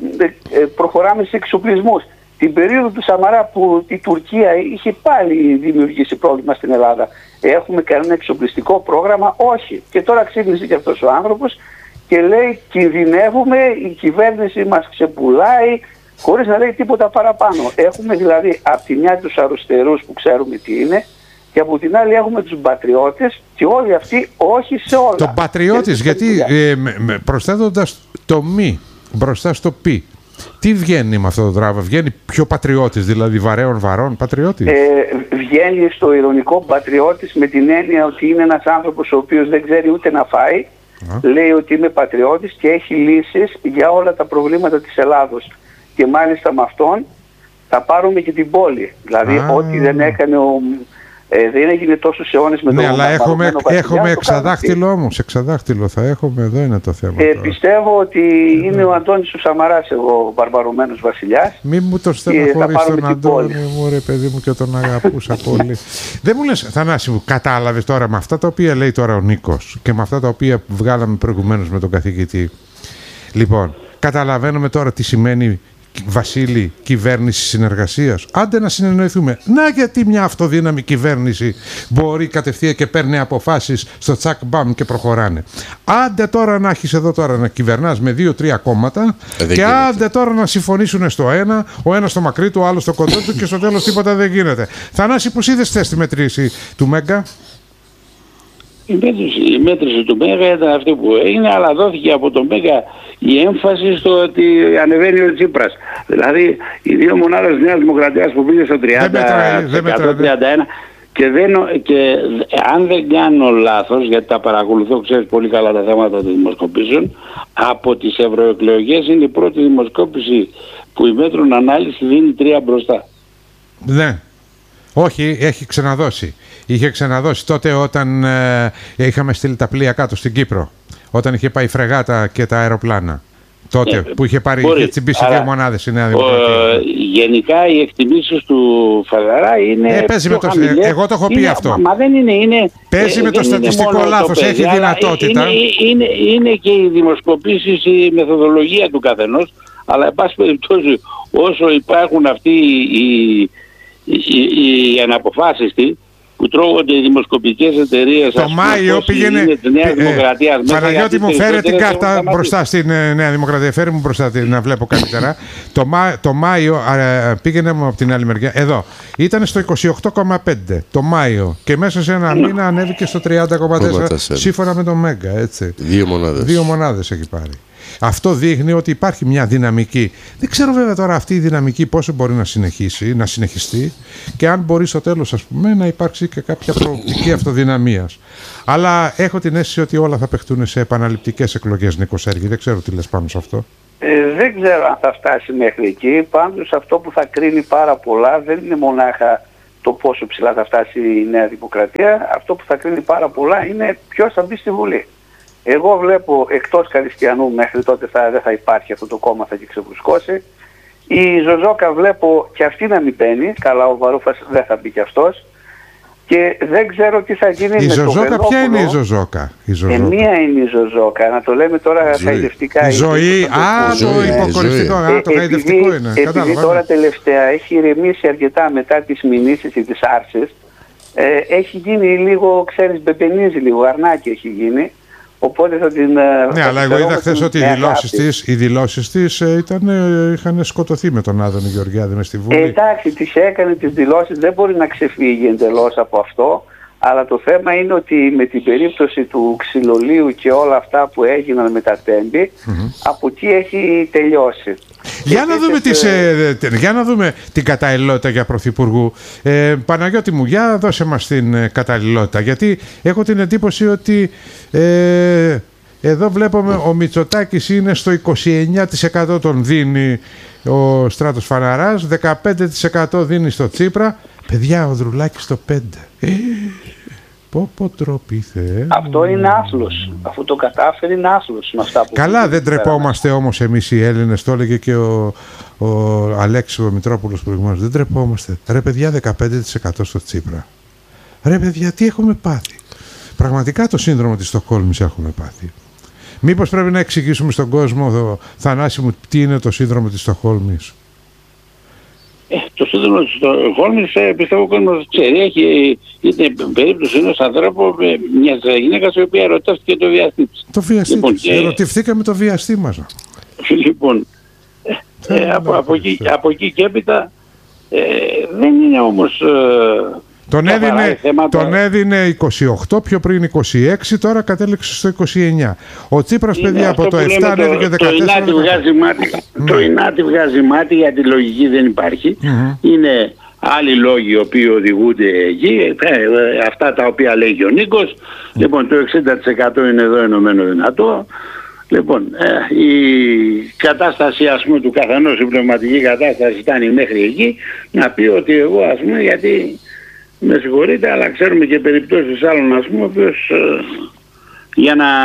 S5: προχωράμε σε εξοπλισμούς. Την περίοδο του Σαμαρά που η Τουρκία είχε πάλι δημιουργήσει πρόβλημα στην Ελλάδα, έχουμε κανένα εξοπλιστικό πρόγραμμα? Όχι. Και τώρα ξύπνησε και αυτός ο άνθρωπος και λέει κινδυνεύουμε, η κυβέρνηση μας ξεπουλάει, χωρίς να λέει τίποτα παραπάνω. Έχουμε δηλαδή από τη μια τους αρρωστερούς που ξέρουμε τι είναι και από την άλλη έχουμε τους πατριώτες και όλοι αυτοί όχι σε όλα.
S1: Το πατριώτης, γιατί ε, προσθέτοντας το μη μπροστά στο πι, τι βγαίνει με αυτό το τράβο? Βγαίνει πιο πατριώτης, δηλαδή βαρέων βαρών πατριώτης?
S5: Ε, βγαίνει στο ειρωνικό πατριώτης με την έννοια ότι είναι ένας άνθρωπος ο οποίος δεν ξέρει ούτε να φάει. Α. Λέει ότι είμαι πατριώτης και έχει λύσεις για όλα τα προβλήματα της Ελλάδος. Και μάλιστα με αυτόν θα πάρουμε και την πόλη. Δηλαδή Α. ό,τι δεν έκανε ο... Ε, δεν έγινε τόσους αιώνες με τον
S1: Ναι, αλλά έχουμε, έχουμε εξαδάχτυλο όμως. Εξαδάχτυλο θα έχουμε, εδώ είναι το θέμα.
S5: Ε, πιστεύω ότι ε, είναι ο Αντώνης ο Σαμαράς, εγώ, ο μπαρμπαρωμένος βασιλιάς.
S1: Μην μου το στεναχωρείς τον Αντώνη μου, ρε παιδί μου, και τον αγαπούσα πολύ. Δεν μου λες, Θανάση μου, κατάλαβες τώρα με αυτά τα οποία λέει τώρα ο Νίκος και με αυτά τα οποία βγάλαμε προηγουμένως με τον καθηγητή? Λοιπόν, καταλαβαίνουμε τώρα τι σημαίνει, Βασίλη, κυβέρνηση συνεργασίας. Άντε να συνεννοηθούμε. Να, γιατί μια αυτοδύναμη κυβέρνηση μπορεί κατευθείαν και παίρνει αποφάσεις στο τσακ μπαμ και προχωράνε. Άντε τώρα να έχεις εδώ τώρα να κυβερνάς με δύο-τρία κόμματα ε, και γίνεται. Άντε τώρα να συμφωνήσουν στο ένα, ο ένας στο μακρύ του, ο άλλος στο κοντό του και στο τέλος τίποτα δεν γίνεται. Θανάση, πώς είδες θες τη μέτρηση του Μέγκα?
S4: Η μέτρηση, η μέτρηση του Μέγα ήταν αυτή που έγινε, αλλά δόθηκε από τον Μέγα η έμφαση στο ότι ανεβαίνει ο Τσίπρας. Δηλαδή οι δύο μονάδες Νέας Δημοκρατίας που πήγε στο τριάντα, τριάντα ένα και, δεν, και αν δεν κάνω λάθος, γιατί τα παρακολουθώ, ξέρεις πολύ καλά τα θέματα των δημοσκοπήσεων, από τις ευρωεκλογές είναι η πρώτη δημοσκόπηση που η Μέτρων Ανάλυση δίνει τρία μπροστά.
S1: Ναι. Όχι, έχει ξαναδώσει. Είχε ξαναδώσει τότε όταν ε, είχαμε στείλει τα πλοία κάτω στην Κύπρο. Όταν είχε πάει η φρεγάτα και τα αεροπλάνα. Τότε yeah, που είχε πάρει, μπορεί, είχε τσιμπήσει δύο μονάδες η Νέα Δημοκρατία.
S4: Ο, γενικά οι εκτιμήσεις του Φαλαρά είναι.
S1: Ε, παίζει με το,
S4: χαμηλές.
S1: Εγώ το έχω πει
S4: είναι,
S1: αυτό.
S4: Μα, μα δεν είναι. είναι
S1: παίζει ε, με το στατιστικό λάθος. Έχει παιδί, δυνατότητα.
S4: Είναι, είναι, είναι και οι δημοσκοπήσεις, η μεθοδολογία του καθενός. Αλλά εν πάση περιπτώσει, όσο υπάρχουν αυτοί οι, οι, οι, οι αναποφάσιστοι που τρώγονται οι δημοσκοπικές εταιρείες.
S1: Το Μάιο πήγαινε. Ε, Παναγιώτη μου, φέρε την κάρτα μπροστά στην ε, Νέα Δημοκρατία. Φέρε μου μπροστά την, να βλέπω καλύτερα. το, Μά, το Μάιο ε, πήγαινε από την άλλη μεριά. Εδώ ήταν στο είκοσι οκτώ κόμμα πέντε το Μάιο και μέσα σε ένα μήνα ανέβηκε στο τριάντα κόμμα τέσσερα σύμφωνα με τον Μέγκα. Έτσι.
S2: Δύο μονάδες.
S1: Δύο μονάδες έχει πάρει. Αυτό δείχνει ότι υπάρχει μια δυναμική. Δεν ξέρω βέβαια τώρα αυτή η δυναμική πόσο μπορεί να συνεχίσει, να συνεχιστεί και αν μπορεί στο τέλος, ας πούμε, να υπάρξει και κάποια προοπτική αυτοδυναμίας. Αλλά έχω την αίσθηση ότι όλα θα παιχτούν σε επαναληπτικές εκλογές, Νίκο Σέργη. Δεν ξέρω τι λες πάνω σε αυτό.
S5: Ε, δεν ξέρω αν θα φτάσει μέχρι εκεί. Πάντως αυτό που θα κρίνει πάρα πολλά δεν είναι μονάχα το πόσο ψηλά θα φτάσει η Νέα Δημοκρατία. Αυτό που θα κρίνει πάρα πολλά είναι ποιος θα μπει στη Βουλή. Εγώ βλέπω εκτός Καριστιανού, μέχρι τότε θα, δεν θα υπάρχει αυτό το κόμμα, θα και ξεβουσκώσει. Η Ζωζόκα βλέπω και αυτή να μην μπαίνει. Καλά, ο Βαρούφας δεν θα μπει κι αυτός. Και δεν ξέρω τι θα γίνει
S1: η
S5: με
S1: Ζωζόκα,
S5: το Βελόπουλο.
S1: ποια είναι η Ζωζόκα? Η Ζωζόκα.
S5: Ε, μία είναι η Ζωζόκα. Να το λέμε τώρα χαϊδευτικά.
S1: Η ζωή. Α, το υποκοριστικό. Α, το χαϊδευτικό είναι.
S5: Επειδή
S1: Κατάλαβα.
S5: τώρα τελευταία έχει ηρεμήσει αρκετά μετά τις μηνύσεις ή τις άρσεις, ε, έχει γίνει λίγο, ξέρεις, μπεμπενίζει λίγο, αρνάκι έχει γίνει. Οπότε θα την...
S1: Ναι, αλλά εγώ είδα χθες ότι οι δηλώσεις της, οι δηλώσεις της ήταν, είχαν σκοτωθεί με τον Άδωνη Γεωργιάδη μες στη Βουλή.
S5: Ε, εντάξει, τις έκανε τις δηλώσεις, δεν μπορεί να ξεφύγει εντελώς από αυτό. Αλλά το θέμα είναι ότι με την περίπτωση του ξυλολίου και όλα αυτά που έγιναν με τα τέμπη, mm-hmm. από εκεί έχει τελειώσει.
S1: Για να, δούμε τις, ε, για να δούμε την καταλληλότητα για πρωθυπουργού. Ε, Παναγιώτη μου, για δώσε μας την ε, καταλληλότητα. Γιατί έχω την εντύπωση ότι ε, εδώ βλέπουμε ο Μητσοτάκης είναι στο είκοσι εννέα τοις εκατό τον δίνει ο Στράτος Φαναράς, δεκαπέντε τοις εκατό δίνει στο Τσίπρα. Παιδιά, ο Δρουλάκης στο πέντε τοις εκατό. Πω πω τροπήθε.
S5: Αυτό είναι άθλος. Αφού το κατάφερε είναι άθλος με αυτά που...
S1: Καλά, δεν τρεπόμαστε όμως εμείς οι Έλληνες, το έλεγε και ο, ο Αλέξης ο Μητρόπουλος προηγουμένως. Δεν τρεπόμαστε. Ρε παιδιά, δεκαπέντε τοις εκατό στο Τσίπρα. Ρε παιδιά, τι έχουμε πάθει? Πραγματικά το σύνδρομο της Στοκχόλμης έχουμε πάθει. Μήπως πρέπει να εξηγήσουμε στον κόσμο, το, Θανάση μου, τι είναι το σύνδρομο της Στοκχόλμης?
S4: Ε, το σύνδρομο της Στοκχόλμης ε, πιστεύω ο κόσμος ξέρει. Έχει, είναι περίπτωση ενός ανθρώπου, μιας γυναίκας η οποία ερωτεύτηκε το βιαστή της.
S1: Το βιαστή λοιπόν, της. Και... Ερωτηθήκαμε το βιαστή μας.
S4: Λοιπόν, ε, ε, από, από, εκεί, από εκεί και έπειτα ε, δεν είναι όμως... Ε,
S1: τον έδινε, τον έδινε είκοσι οκτώ, πιο πριν είκοσι έξι, τώρα κατέληξε στο είκοσι εννέα. Ο Τσίπρας, παιδιά, από το επτά ανέβηκε δεκατέσσερα. Το Ινάτι βγάζει μάτι,
S4: mm. το Ινάτι βγάζει μάτι, γιατί λογική δεν υπάρχει. Mm-hmm. Είναι άλλοι λόγοι οι οποίοι οδηγούνται εκεί, ε, αυτά τα οποία λέγει ο Νίκος. Mm. Λοιπόν, το εξήντα τοις εκατό είναι εδώ ενωμένο δυνατό. Λοιπόν, ε, η κατάσταση, ας πούμε, του καθενός, η πνευματική κατάσταση φτάνει μέχρι εκεί, να πει ότι εγώ, ας πούμε, γιατί... Με συγχωρείτε, αλλά ξέρουμε και περιπτώσεις άλλων, ας πούμε, οποίος ε, για να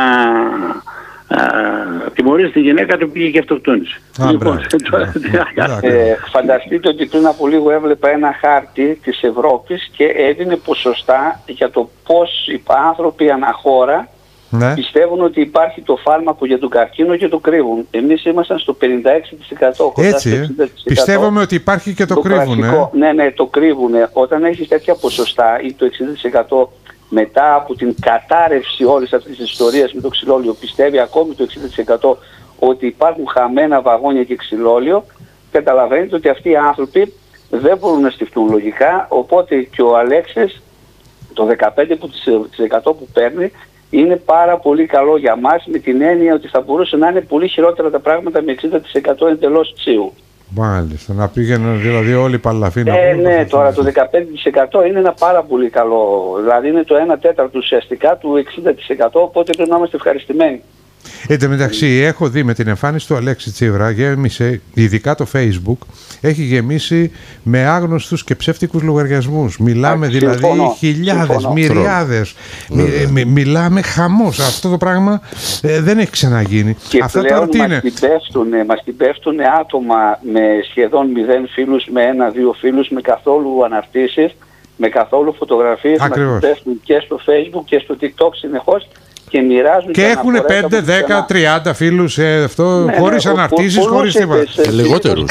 S4: ε, τιμωρήσει τη γυναίκα του πήγε και αυτοκτόνησε. Λοιπόν,
S5: ε, φανταστείτε ότι πριν από λίγο έβλεπα ένα χάρτη της Ευρώπης και έδινε ποσοστά για το πώς οι άνθρωποι αναχώρα ναι. πιστεύουν ότι υπάρχει το φάρμακο για τον καρκίνο και το κρύβουν. Εμείς ήμασταν στο πενήντα έξι τοις εκατό.
S1: Έτσι, ε. πιστεύουμε ότι υπάρχει και το, το κρύβουν. Ε.
S5: Ναι, ναι, το κρύβουν. Όταν έχεις τέτοια ποσοστά ή το εξήντα τοις εκατό μετά από την κατάρρευση όλης αυτής της ιστορίας με το ξυλόλιο, πιστεύει ακόμη το εξήντα τοις εκατό ότι υπάρχουν χαμένα βαγόνια και ξυλόλιο, καταλαβαίνετε ότι αυτοί οι άνθρωποι δεν μπορούν να στηφτούν λογικά, οπότε και ο Αλέξης το δεκαπέντε τοις εκατό που παίρνει είναι πάρα πολύ καλό για μας, με την έννοια ότι θα μπορούσε να είναι πολύ χειρότερα τα πράγματα με εξήντα τοις εκατό εντελώς ψίου.
S1: Μάλιστα, να πήγαιναν δηλαδή όλοι οι παλαφοί να
S5: ε, ναι, τώρα το δεκαπέντε τοις εκατό είναι ένα πάρα πολύ καλό, δηλαδή είναι το ένα τέταρτο ουσιαστικά του εξήντα τοις εκατό, οπότε πρέπει να είμαστε ευχαριστημένοι.
S1: Εν τω μεταξύ, έχω δει με την εμφάνιση του Αλέξη Τσίπρα, γέμισε, ειδικά το Facebook, έχει γεμίσει με άγνωστους και ψεύτικους λογαριασμούς. Μιλάμε Ά, δηλαδή συμφωνώ, χιλιάδες, συμφωνώ. μυριάδες. Μι, μι, μιλάμε χαμός. Αυτό το πράγμα ε, δεν έχει ξαναγίνει.
S5: Και
S1: Αυτά
S5: πλέον
S1: τώρα τι
S5: μας
S1: είναι?
S5: Την πέφτουνε, μας την πέφτουνε άτομα με σχεδόν μηδέν φίλους, με ένα-δύο φίλους, με καθόλου αναρτήσεις, με καθόλου φωτογραφίες. Μας την πέφτουν και στο Facebook και στο TikTok συνεχώς. Και,
S1: και έχουν πέντε, δέκα, τριάντα φίλους ε, αυτό, ναι, χωρίς ναι, αναρτήσεις, χωρίς τίποτα.
S2: Και λιγότερους.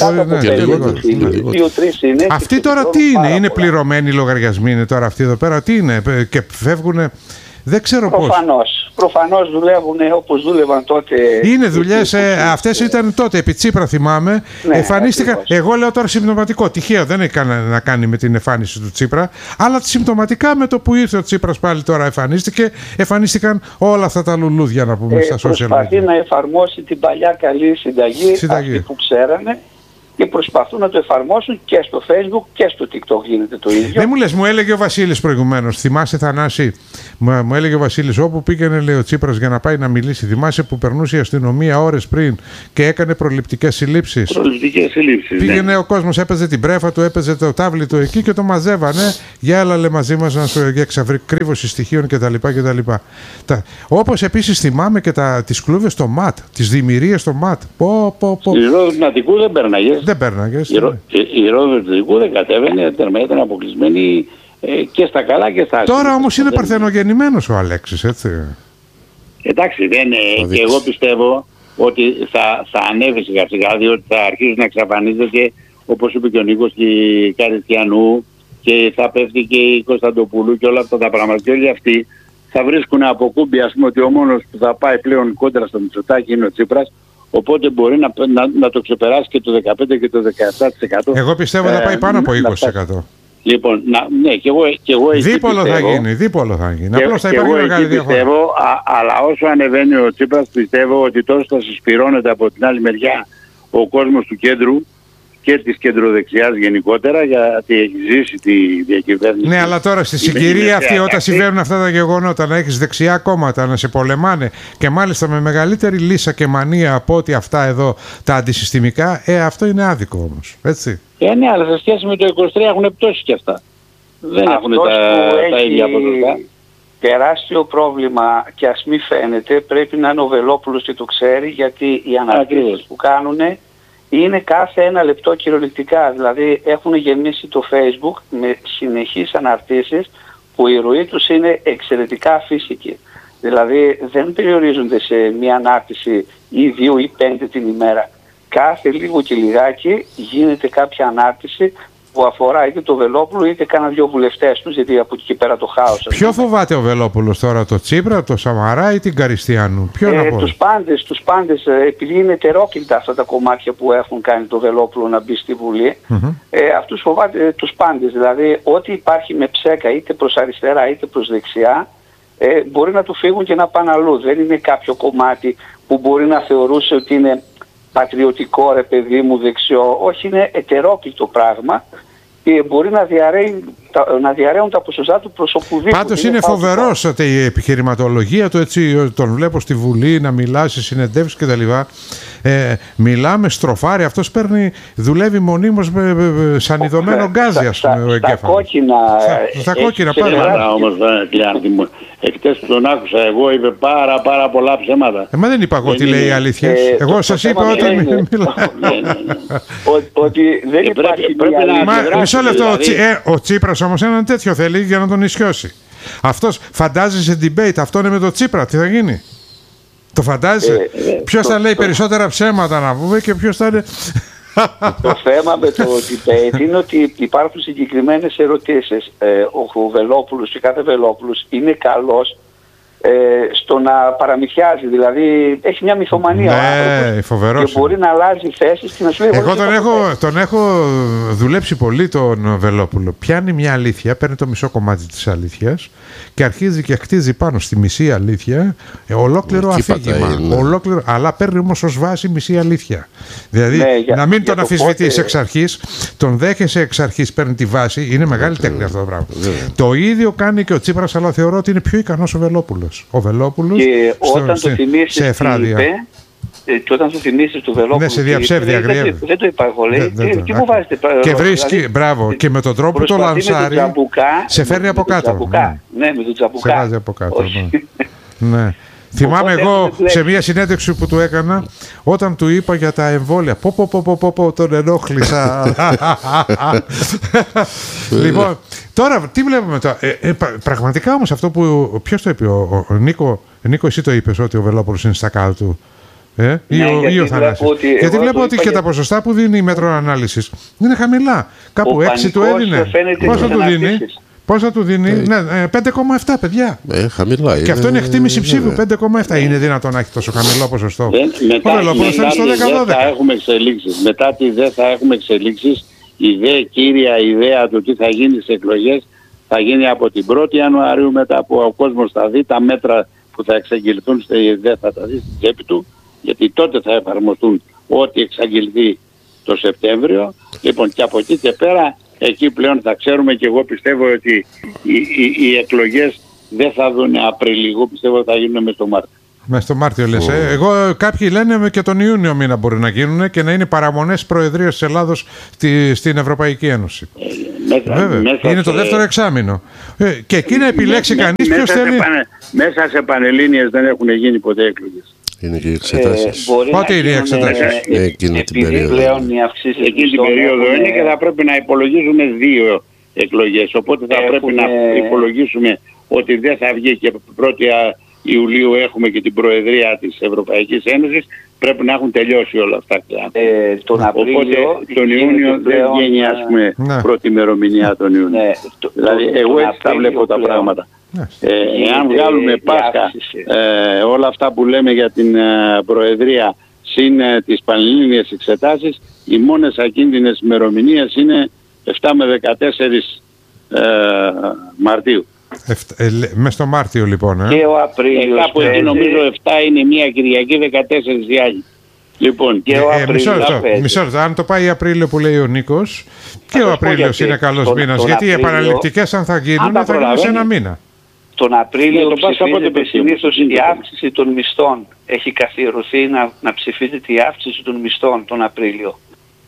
S1: Αυτοί τώρα τι είναι, είναι πληρωμένοι λογαριασμοί, είναι τώρα αυτοί εδώ πέρα, τι είναι, και φεύγουν Δεν ξέρω
S5: πώς. Προφανώς. Προφανώς δουλεύουν όπως δούλευαν τότε.
S1: Είναι δουλειές, ε, αυτές ήταν τότε επί Τσίπρα, θυμάμαι. Ναι, εμφανίστηκαν. Ακριβώς. Εγώ λέω τώρα συμπτωματικό. Τυχαίο, δεν έχει να κάνει με την εμφάνιση του Τσίπρα. Αλλά συμπτωματικά με το που ήρθε ο Τσίπρας πάλι τώρα εμφανίστηκε, εμφανίστηκαν όλα αυτά τα λουλούδια, να πούμε, ε, στα social media.
S5: Προσπαθεί να εφαρμόσει την παλιά καλή συνταγή, συνταγή. Αυτή που ξέρανε. Και προσπαθούν να το εφαρμόσουν και στο Facebook και στο TikTok γίνεται το ίδιο.
S1: Δεν μου λες, μου έλεγε ο Βασίλης προηγουμένως, θυμάσαι Θανάση, μου, μου έλεγε ο Βασίλης, όπου πήγαινε, λέει, ο Τσίπρας για να πάει να μιλήσει, θυμάσαι που περνούσε η αστυνομία ώρες πριν και έκανε προληπτικές συλλήψεις.
S4: Προληπτικές συλλήψεις.
S1: Πήγαινε
S4: ναι.
S1: ο κόσμος, έπαιζε την πρέφα του, έπαιζε το τάβλι του εκεί και το μαζεύανε. Για έλα, λέει, μαζί μας να σου για εξαβρίκρυβωση στοιχείων κτλ. κτλ. Όπως επίσης θυμάμαι και τις κλούβες στο ΜΑΤ, τις δημιουργίες στο ΜΑΤ. Πω, πω, πω.
S4: Η Ρόδο δεν πέρναγες.
S1: Δεν πέρναγες.
S4: Η Ρόδο του δεν κατέβαινε, ήταν αποκλεισμένη ε, και στα καλά και στα άσχημα.
S1: Τώρα όμως είναι παρθενογεννημένος ο Αλέξης, έτσι.
S4: Εντάξει, δεν είναι. Και εγώ πιστεύω ότι θα, θα ανέβει σιγά σιγά, διότι θα αρχίσει να εξαφανίζεται, όπως είπε και ο Νίκος, και η Καριστιανού και θα πέφτει και η Κωνσταντοπούλου και όλα αυτά τα πράγματα. Και όλοι αυτοί θα βρίσκουν από κούμπι, ας πούμε, ότι ο μόνος που θα πάει πλέον κόντρα στο Μητσοτάκη είναι ο Τσίπρας. Οπότε μπορεί να, να, να το ξεπεράσει και το δεκαπέντε και το δεκαεπτά τοις εκατό.
S1: Εγώ πιστεύω ε, θα πάει πάνω από είκοσι τοις εκατό.
S4: Λοιπόν, να, ναι, και εγώ, και εγώ
S1: δίπολο πιστεύω, θα γίνει, δίπολο θα γίνει. Και, απλώς θα υπάρχει μεγάλη διαφορά.
S4: Πιστεύω, α, αλλά όσο ανεβαίνει ο Τσίπρας, πιστεύω ότι τόσο θα συσπηρώνεται από την άλλη μεριά ο κόσμος του κέντρου και της κεντροδεξιάς γενικότερα, γιατί έχει ζήσει τη διακυβέρνηση.
S1: Ναι, αλλά τώρα στη συγκυρία αυτή, όταν συμβαίνουν αυτά τα γεγονότα, να έχεις δεξιά κόμματα να σε πολεμάνε και μάλιστα με μεγαλύτερη λύσα και μανία από ότι αυτά εδώ τα αντισυστημικά, ε, αυτό είναι άδικο όμως, έτσι.
S4: Ε, ναι, αλλά σε σχέση με το είκοσι τρία έχουν πτώσει και αυτά. Δεν έχουν τα, τα ίδια ποσοστά.
S5: Τεράστιο πρόβλημα και ας μην φαίνεται, πρέπει να είναι ο Βελόπουλος και το ξέρει, γιατί οι αναρτήσεις που κάνουν είναι κάθε ένα λεπτό κυριολεκτικά. Δηλαδή έχουν γεμίσει το Facebook με συνεχείς αναρτήσεις που η ροή τους είναι εξαιρετικά φυσική. Δηλαδή δεν περιορίζονται σε μία ανάρτηση ή δύο ή πέντε την ημέρα. Κάθε λίγο και λιγάκι γίνεται κάποια ανάρτηση που αφορά είτε το Βελόπουλο είτε κάνα δυο βουλευτές τους, γιατί από εκεί και πέρα το χάος.
S1: Ποιο φοβάται ο Βελόπουλος τώρα, το Τσίπρα, το Σαμαρά ή την Καριστιανού? Ποιο ε, να πω?
S5: Τους πάντες, τους πάντες, επειδή είναι ετερόκλητα αυτά τα κομμάτια που έχουν κάνει το Βελόπουλο να μπει στη Βουλή, mm-hmm. ε, αυτούς φοβάται ε, τους πάντες. Δηλαδή ό,τι υπάρχει με ψέκα είτε προς αριστερά είτε προς δεξιά, ε, μπορεί να του φύγουν και να πάνε αλλού. Δεν είναι κάποιο κομμάτι που μπορεί να θεωρούσε ότι είναι πατριωτικό, ρε παιδί μου, δεξιό. Όχι, είναι ετερόκλητο πράγμα και μπορεί να, διαρρέει, να διαρρέουν τα ποσοστά του προς οπουδήποτε.
S1: Πάντως είναι, είναι φοβερός ότι η επιχειρηματολογία του, έτσι τον βλέπω στη Βουλή να μιλά σε συνεντεύξεις κτλ. Ε, μιλάμε στροφάρι, αυτός παίρνει, δουλεύει μονίμως με, με, σαν ειδωμένο γκάζι, ας πούμε, ο εγκέφαλος.
S5: Στα κόκκινα.
S1: Στα κόκκινα πάρα.
S4: Όμως, Κλειάντη μου, εκτές που τον άκουσα εγώ, είπε πάρα πάρα πολλά ψέματα.
S1: Ε, μα δεν είπα εγώ τι λέει η αλήθεια. Εγώ σας είπα όταν μιλάω.
S5: Ότι δεν υπάρχει
S1: μια... Μισό λεπτό, ο Τσίπρας όμως έναν τέτοιο θέλει για να τον ισιώσει. Αυτός φαντάζεσαι debate, αυτό είναι με το Τσίπρα, τι θα γίνει? Το φαντάζεσαι? Ε, ε, ποιος το, θα λέει το... περισσότερα ψέματα να πούμε και ποιος θα είναι...
S5: Το θέμα με το debate είναι ότι υπάρχουν συγκεκριμένες ερωτήσεις. Ε, ο Βελόπουλος και κάθε Βελόπουλος είναι καλός ε, στο να παραμυθιάζει. Δηλαδή έχει μια μυθομανία
S1: ναι, ο άνθρωπος
S5: και μπορεί να αλλάζει θέσεις και να σου λέει...
S1: Εγώ τον έχω, τον έχω δουλέψει πολύ τον Βελόπουλο. Πιάνει μια αλήθεια, παίρνει το μισό κομμάτι της αλήθειας και αρχίζει και χτίζει πάνω στη μισή αλήθεια ε, ολόκληρο αφήγημα. Ναι. Ολόκληρο, αλλά παίρνει όμως ως βάση μισή αλήθεια. Δηλαδή ναι, για, να μην τον αμφισβητείς πότε... εξ αρχής, τον δέχεσαι εξ αρχής, παίρνει τη βάση. Είναι μεγάλη yeah, τέχνη yeah, αυτό το πράγμα. Yeah. Το ίδιο κάνει και ο Τσίπρας, αλλά θεωρώ ότι είναι πιο ικανός ο Βελόπουλος. Ο Βελόπουλος
S5: και
S1: στο,
S5: όταν
S1: σε,
S5: το θυμίσεις
S1: σε εφράδια.
S5: Ε, και όταν σου θυμίσεις του Βελόπουλου.
S1: Ναι, σε διαψεύδια
S5: δεν, δεν, δεν το είπα εγώ. Λέει, δεν, τι, τι μου βάζετε πράγμα.
S1: Και βρίσκει, δηλαδή, μπράβο, και με τον τρόπο που το λανσάρει, τζαμπουκά, σε φέρνει από κάτω.
S5: Ναι, ναι, με τον τζαμπουκά.
S1: Σε βάζει από κάτω. Ναι. ναι. Θυμάμαι εγώ σε μια συνέντευξη που του έκανα όταν του είπα για τα εμβόλια. Πω πω πω πω πω, πω τον ενόχλησα. Λοιπόν, τώρα τι βλέπουμε τώρα. Ε, ε, πραγματικά όμως αυτό που... Ποιος το είπε, ο, ο Νίκο, Νίκο εσύ το είπες ότι ο Βελόπουλος είναι στα κάτω του. Ε, ή, ναι, ο, ή ο Θανάσης. Ότι, γιατί βλέπω ότι και για... τα ποσοστά που δίνει η μέτρο ανάλυσης είναι χαμηλά. Κάπου έξι του έδινε. Πόσο του δίνει? Πόσα του δίνει? Ε, ναι, πέντε κόμμα επτά παιδιά.
S2: Ε, χαμηλά.
S1: Και
S2: είναι,
S1: αυτό είναι εκτίμηση ψήφου, πέντε κόμμα επτά. Είναι δυνατόν να έχει τόσο χαμηλό ποσοστό?
S4: Δεν, μετά,
S1: μετά, μετά
S4: στο
S1: δέκα δώδεκα.
S4: Θα έχουμε εξελίξεις. Μετά τη δεν θα έχουμε εξελίξεις. Η δε κύρια ιδέα του τι θα γίνει στις εκλογές θα γίνει από την πρώτη Ιανουαρίου, μετά που ο κόσμος θα δει τα μέτρα που θα εξαγγελθούν στη ΔΕ, θα τα δει στην τσέπη του, γιατί τότε θα εφαρμοστούν ό,τι εξαγγελθεί το Σεπτέμβριο. Λοιπόν, και από εκεί και πέρα, εκεί πλέον θα ξέρουμε, και εγώ πιστεύω ότι οι, οι, οι εκλογές δεν θα δουν Απρίλιο, εγώ πιστεύω ότι θα γίνουν μες το Μάρτιο.
S1: Μες στο Μάρτιο λες. Oh. Ε. Εγώ, κάποιοι λένε και τον Ιούνιο μήνα μπορεί να γίνουν και να είναι παραμονές προεδρίας της Ελλάδος στη, στην Ευρωπαϊκή Ένωση. Ε, μέσα, Βέβαια, μέσα είναι σε... το δεύτερο εξάμηνο. Ε, και εκεί να επιλέξει με, κανείς ποιος θέλει. Σε πανε,
S4: μέσα σε πανελλήνιες δεν έχουν γίνει ποτέ εκλογές.
S2: Είναι και οι εξετάσεις.
S1: Ε, Πότε είναι οι εξετάσεις?
S2: Ε, εκείνη την περίοδο.
S4: Πλέον οι αυξήσεις εκείνη την περίοδο είναι, είναι και θα πρέπει να υπολογίζουμε δύο εκλογές. Οπότε θα έχουν... πρέπει να υπολογίσουμε ότι δεν θα βγει και πρώτη Ιουλίου έχουμε και την Προεδρία της Ευρωπαϊκής Ένωσης. Πρέπει να έχουν τελειώσει όλα αυτά.
S5: Ε, τον Απρίλιο,
S4: οπότε τον Ιούνιο δεν βγαίνει, ας πούμε, ναι. πρώτη ημερομηνία τον Ιούνιο. Ναι, το, δηλαδή το, εγώ έτσι τα βλέπω πλέον. Τα πράγματα. Ναι. Ε, εάν βγάλουμε Πάσχα ε, όλα αυτά που λέμε για την ε, Προεδρία συν ε, τις πανελλήνιες εξετάσεις, οι μόνες ακίνδυνες ημερομηνίες είναι επτά με δεκατέσσερις ε, Μαρτίου.
S1: Ε, μες στο Μάρτιο λοιπόν. Ε.
S5: Και ο Απρίλιος.
S4: Ε, κάπου εκεί νομίζω επτά είναι μία Κυριακή, δεκατέσσερις η άλλη. Λοιπόν,
S5: και ο Απρίλιος.
S1: Ε, μισό λεπτό, μισό λεπτό. Αν το πάει Απρίλιο που λέει ο Νίκος, και ο Απρίλιος είναι καλός μήνας. Γιατί οι επαναληπτικές, αν θα γίνουν, θα γίνουν σε ένα μήνα.
S5: Τον Απρίλιο ψηφίζεται συνήθως η αύξηση των μισθών. Έχει καθιερωθεί να, να ψηφίζεται η αύξηση των μισθών τον Απρίλιο.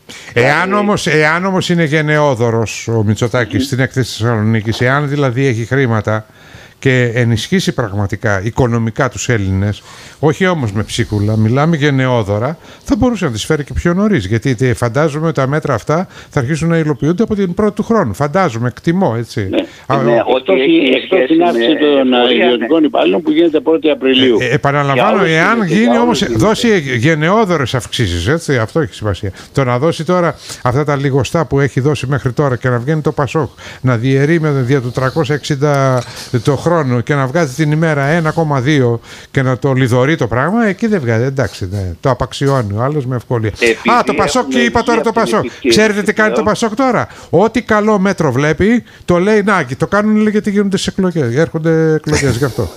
S1: Εάν όμως, εάν όμως είναι γενναιόδωρος ο Μητσοτάκης mm. στην έκθεση της Θεσσαλονίκης, εάν δηλαδή έχει χρήματα και ενισχύσει πραγματικά οικονομικά τους Έλληνες, όχι όμως με ψίχουλα, μιλάμε γενναιόδωρα, θα μπορούσε να τις φέρει και πιο νωρίς. Γιατί φαντάζομαι ότι τα μέτρα αυτά θα αρχίσουν να υλοποιούνται από την πρώτη του χρόνου. Φαντάζομαι, εκτιμώ, έτσι.
S4: Ναι, Α, ναι, ο... ότι εκτός την αύξηση των ιδιωτικών υπαλλήλων που γίνεται πρώτη Απριλίου.
S1: Ε, ε, επαναλαμβάνω, εάν γίνει όμως, δώσει γενναιόδωρες αυξήσεις, έτσι, αυτό έχει σημασία. Το να δώσει τώρα αυτά τα λιγοστά που έχει δώσει μέχρι τώρα και να βγαίνει το Πασόκ, να διαιρεί με δια του τριακόσια εξήντα το χρόνο και να βγάζει την ημέρα ένα κόμμα δύο και να το λιδωρεί το πράγμα, εκεί δεν βγάζει. Εντάξει, ναι, το απαξιώνει ο άλλος με ευκολία. Επειδή Α, το Πασόκ, και είπα τώρα το Πασόκ. Ξέρετε τι κάνει το Πασόκ τώρα? Ό,τι καλό μέτρο βλέπει, το λέει να, το κάνουν γιατί γίνονται στις εκλογές. Έρχονται εκλογές γι' αυτό.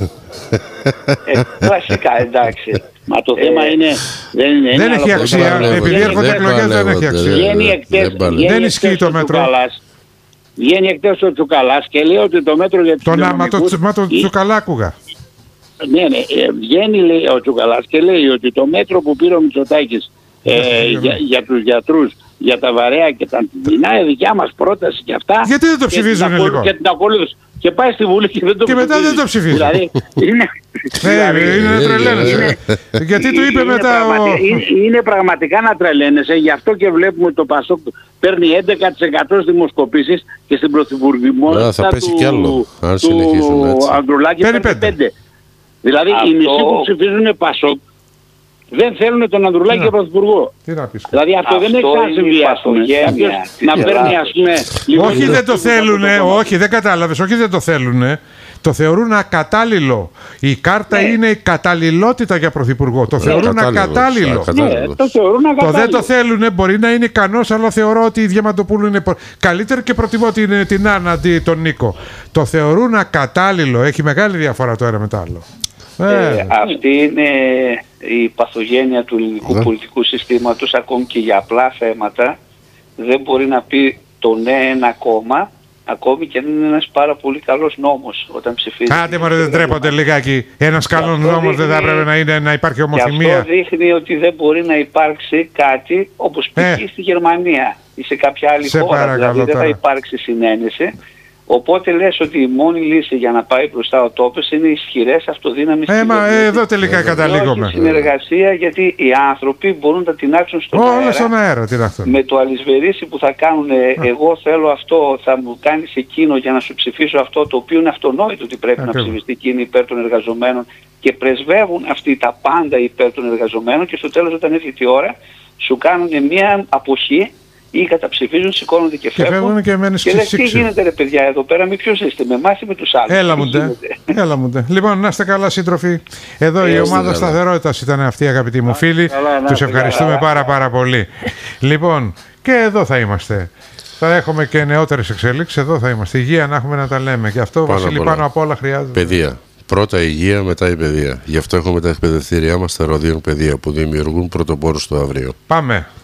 S5: Ε, βασικά, εντάξει.
S4: Μα το θέμα είναι. Δεν, είναι,
S1: δεν έχει αξία. Επειδή έρχονται εκλογές δεν έχει αξία. Δεν ισχύει το μέτρο.
S4: Βγαίνει εκτός ο Τσουκαλάς και λέει ότι το μέτρο για τους
S1: κοινωνικούς... Το μα το Τσουκαλά άκουγα.
S4: Ναι, ναι, βγαίνει λέει, ο Τσουκαλάς και λέει ότι το μέτρο που πήρε ο Μητσοτάκης ε, για, για τους γιατρούς, για τα βαρέα και τα αντιδυνά, δικιά μας πρόταση και αυτά.
S1: Γιατί δεν το ψηφίζουν λίγο?
S4: Και την ακολούθησε. Και πάει στη Βουλή και δεν το
S1: ψηφίζει. Και μετά δεν το ψηφίζει.
S4: Δηλαδή, είναι...
S1: Ε, είναι να τρελαίνεσαι. Γιατί του είπε
S4: είναι
S1: μετά
S4: πραγματι...
S1: ο...
S4: είναι, είναι πραγματικά να τρελαίνεσαι. Γι' αυτό και βλέπουμε ότι το Πασόκ παίρνει έντεκα τοις εκατό στις δημοσκοπήσεις και στην πρωθυπουργημότητα
S2: θα πέσει
S4: του,
S2: κι άλλο, αν
S4: του Ανδρουλάκη παίρνει πέντε. Δηλαδή αυτό... οι μισοί που ψηφίζουν Πασόκ δεν θέλουν τον Ανδρουλάκη για πρωθυπουργό. Δηλαδή αυτό, αυτό δεν έχει ξανασυμβεί, ας πούμε. Να παίρνει, ας πούμε...
S1: Όχι δεν το θέλουνε, όχι δεν κατάλαβες, όχι δεν το θέλουνε. Το θεωρούν ακατάλληλο. Η κάρτα ναι. είναι η καταλληλότητα για πρωθυπουργό. Το ναι, θεωρούν ακατάλληλο.
S4: Ναι, το θεωρούν ακατάλληλο.
S1: Το δεν το θέλουν, μπορεί να είναι ικανός, αλλά θεωρώ ότι η Διαμαντοπούλου είναι καλύτερη και προτιμώ την, την Άννα αντί τον Νίκο. Το θεωρούν ακατάλληλο. Έχει μεγάλη διαφορά το ένα με το άλλο.
S5: Ε, ε, αυτή είναι η παθογένεια του ελληνικού ναι. πολιτικού συστήματος. Ακόμη και για απλά θέματα δεν μπορεί να πει το ναι ένα κόμμα, ακόμη και αν είναι ένας πάρα πολύ καλός νόμος όταν ψηφίζει.
S1: Άντε μωρέ, δεν τρέπονται λιγάκι. Ένας καλός νόμος δεν θα έπρεπε να, είναι, να υπάρχει ομοθυμία.
S5: Αυτό δείχνει ότι δεν μπορεί να υπάρξει κάτι όπως ε. π.χ. στη Γερμανία ή σε κάποια άλλη σε χώρα. Δηλαδή δεν θα υπάρξει συνένεση. Οπότε λες ότι η μόνη λύση για να πάει μπροστά ο τόπος είναι ισχυρές αυτοδύναμες
S1: ε, μα, ε, εδώ τελικά καταλήγουμε.
S5: Συνεργασία, γιατί οι άνθρωποι μπορούν να τεινάξουν στον
S1: Όλα
S5: αέρα.
S1: στον αέρα
S5: με το αλυσβερίσι που θα κάνουν, ε, εγώ θέλω αυτό, θα μου κάνεις εκείνο για να σου ψηφίσω αυτό, το οποίο είναι αυτονόητο ότι πρέπει Ακριβώς. να ψηφιστεί εκείνη υπέρ των εργαζομένων και πρεσβεύουν αυτοί τα πάντα υπέρ των εργαζομένων και στο τέλος όταν έρχεται η ώρα σου κάνουν μια αποχή ή καταψηφίζουν, σηκώνονται και φεύγουν. Και φεύγουν
S1: και μένεις
S5: και λες, τι γίνεται ρε παιδιά εδώ πέρα, με ποιος είστε, με εμάς ή με τους άλλους.
S1: Έλα μου ντε, έλα μου ντε. Λοιπόν, να είστε καλά σύντροφοι. Εδώ η ομάδα σταθερότητας ήταν αυτή, αγαπητοί μου φίλοι. Τους ευχαριστούμε πάρα πάρα πολύ. Λοιπόν, και εδώ θα είμαστε. Θα έχουμε και νεότερες εξέλιξεις, εδώ θα είμαστε. Υγεία να έχουμε να τα λέμε. Και αυτό, πάνω Βασίλη, πάνω απ' όλα χρειάζεται.
S2: Παιδεία. Πρώτα η υγεία, μετά η παιδεία. Γι' αυτό έχουμε τα εκπαιδευτήριά μας στα Ροδιών Παιδεία που δημιουργούν πρωτοπόρους στο αύριο.
S1: Πάμε.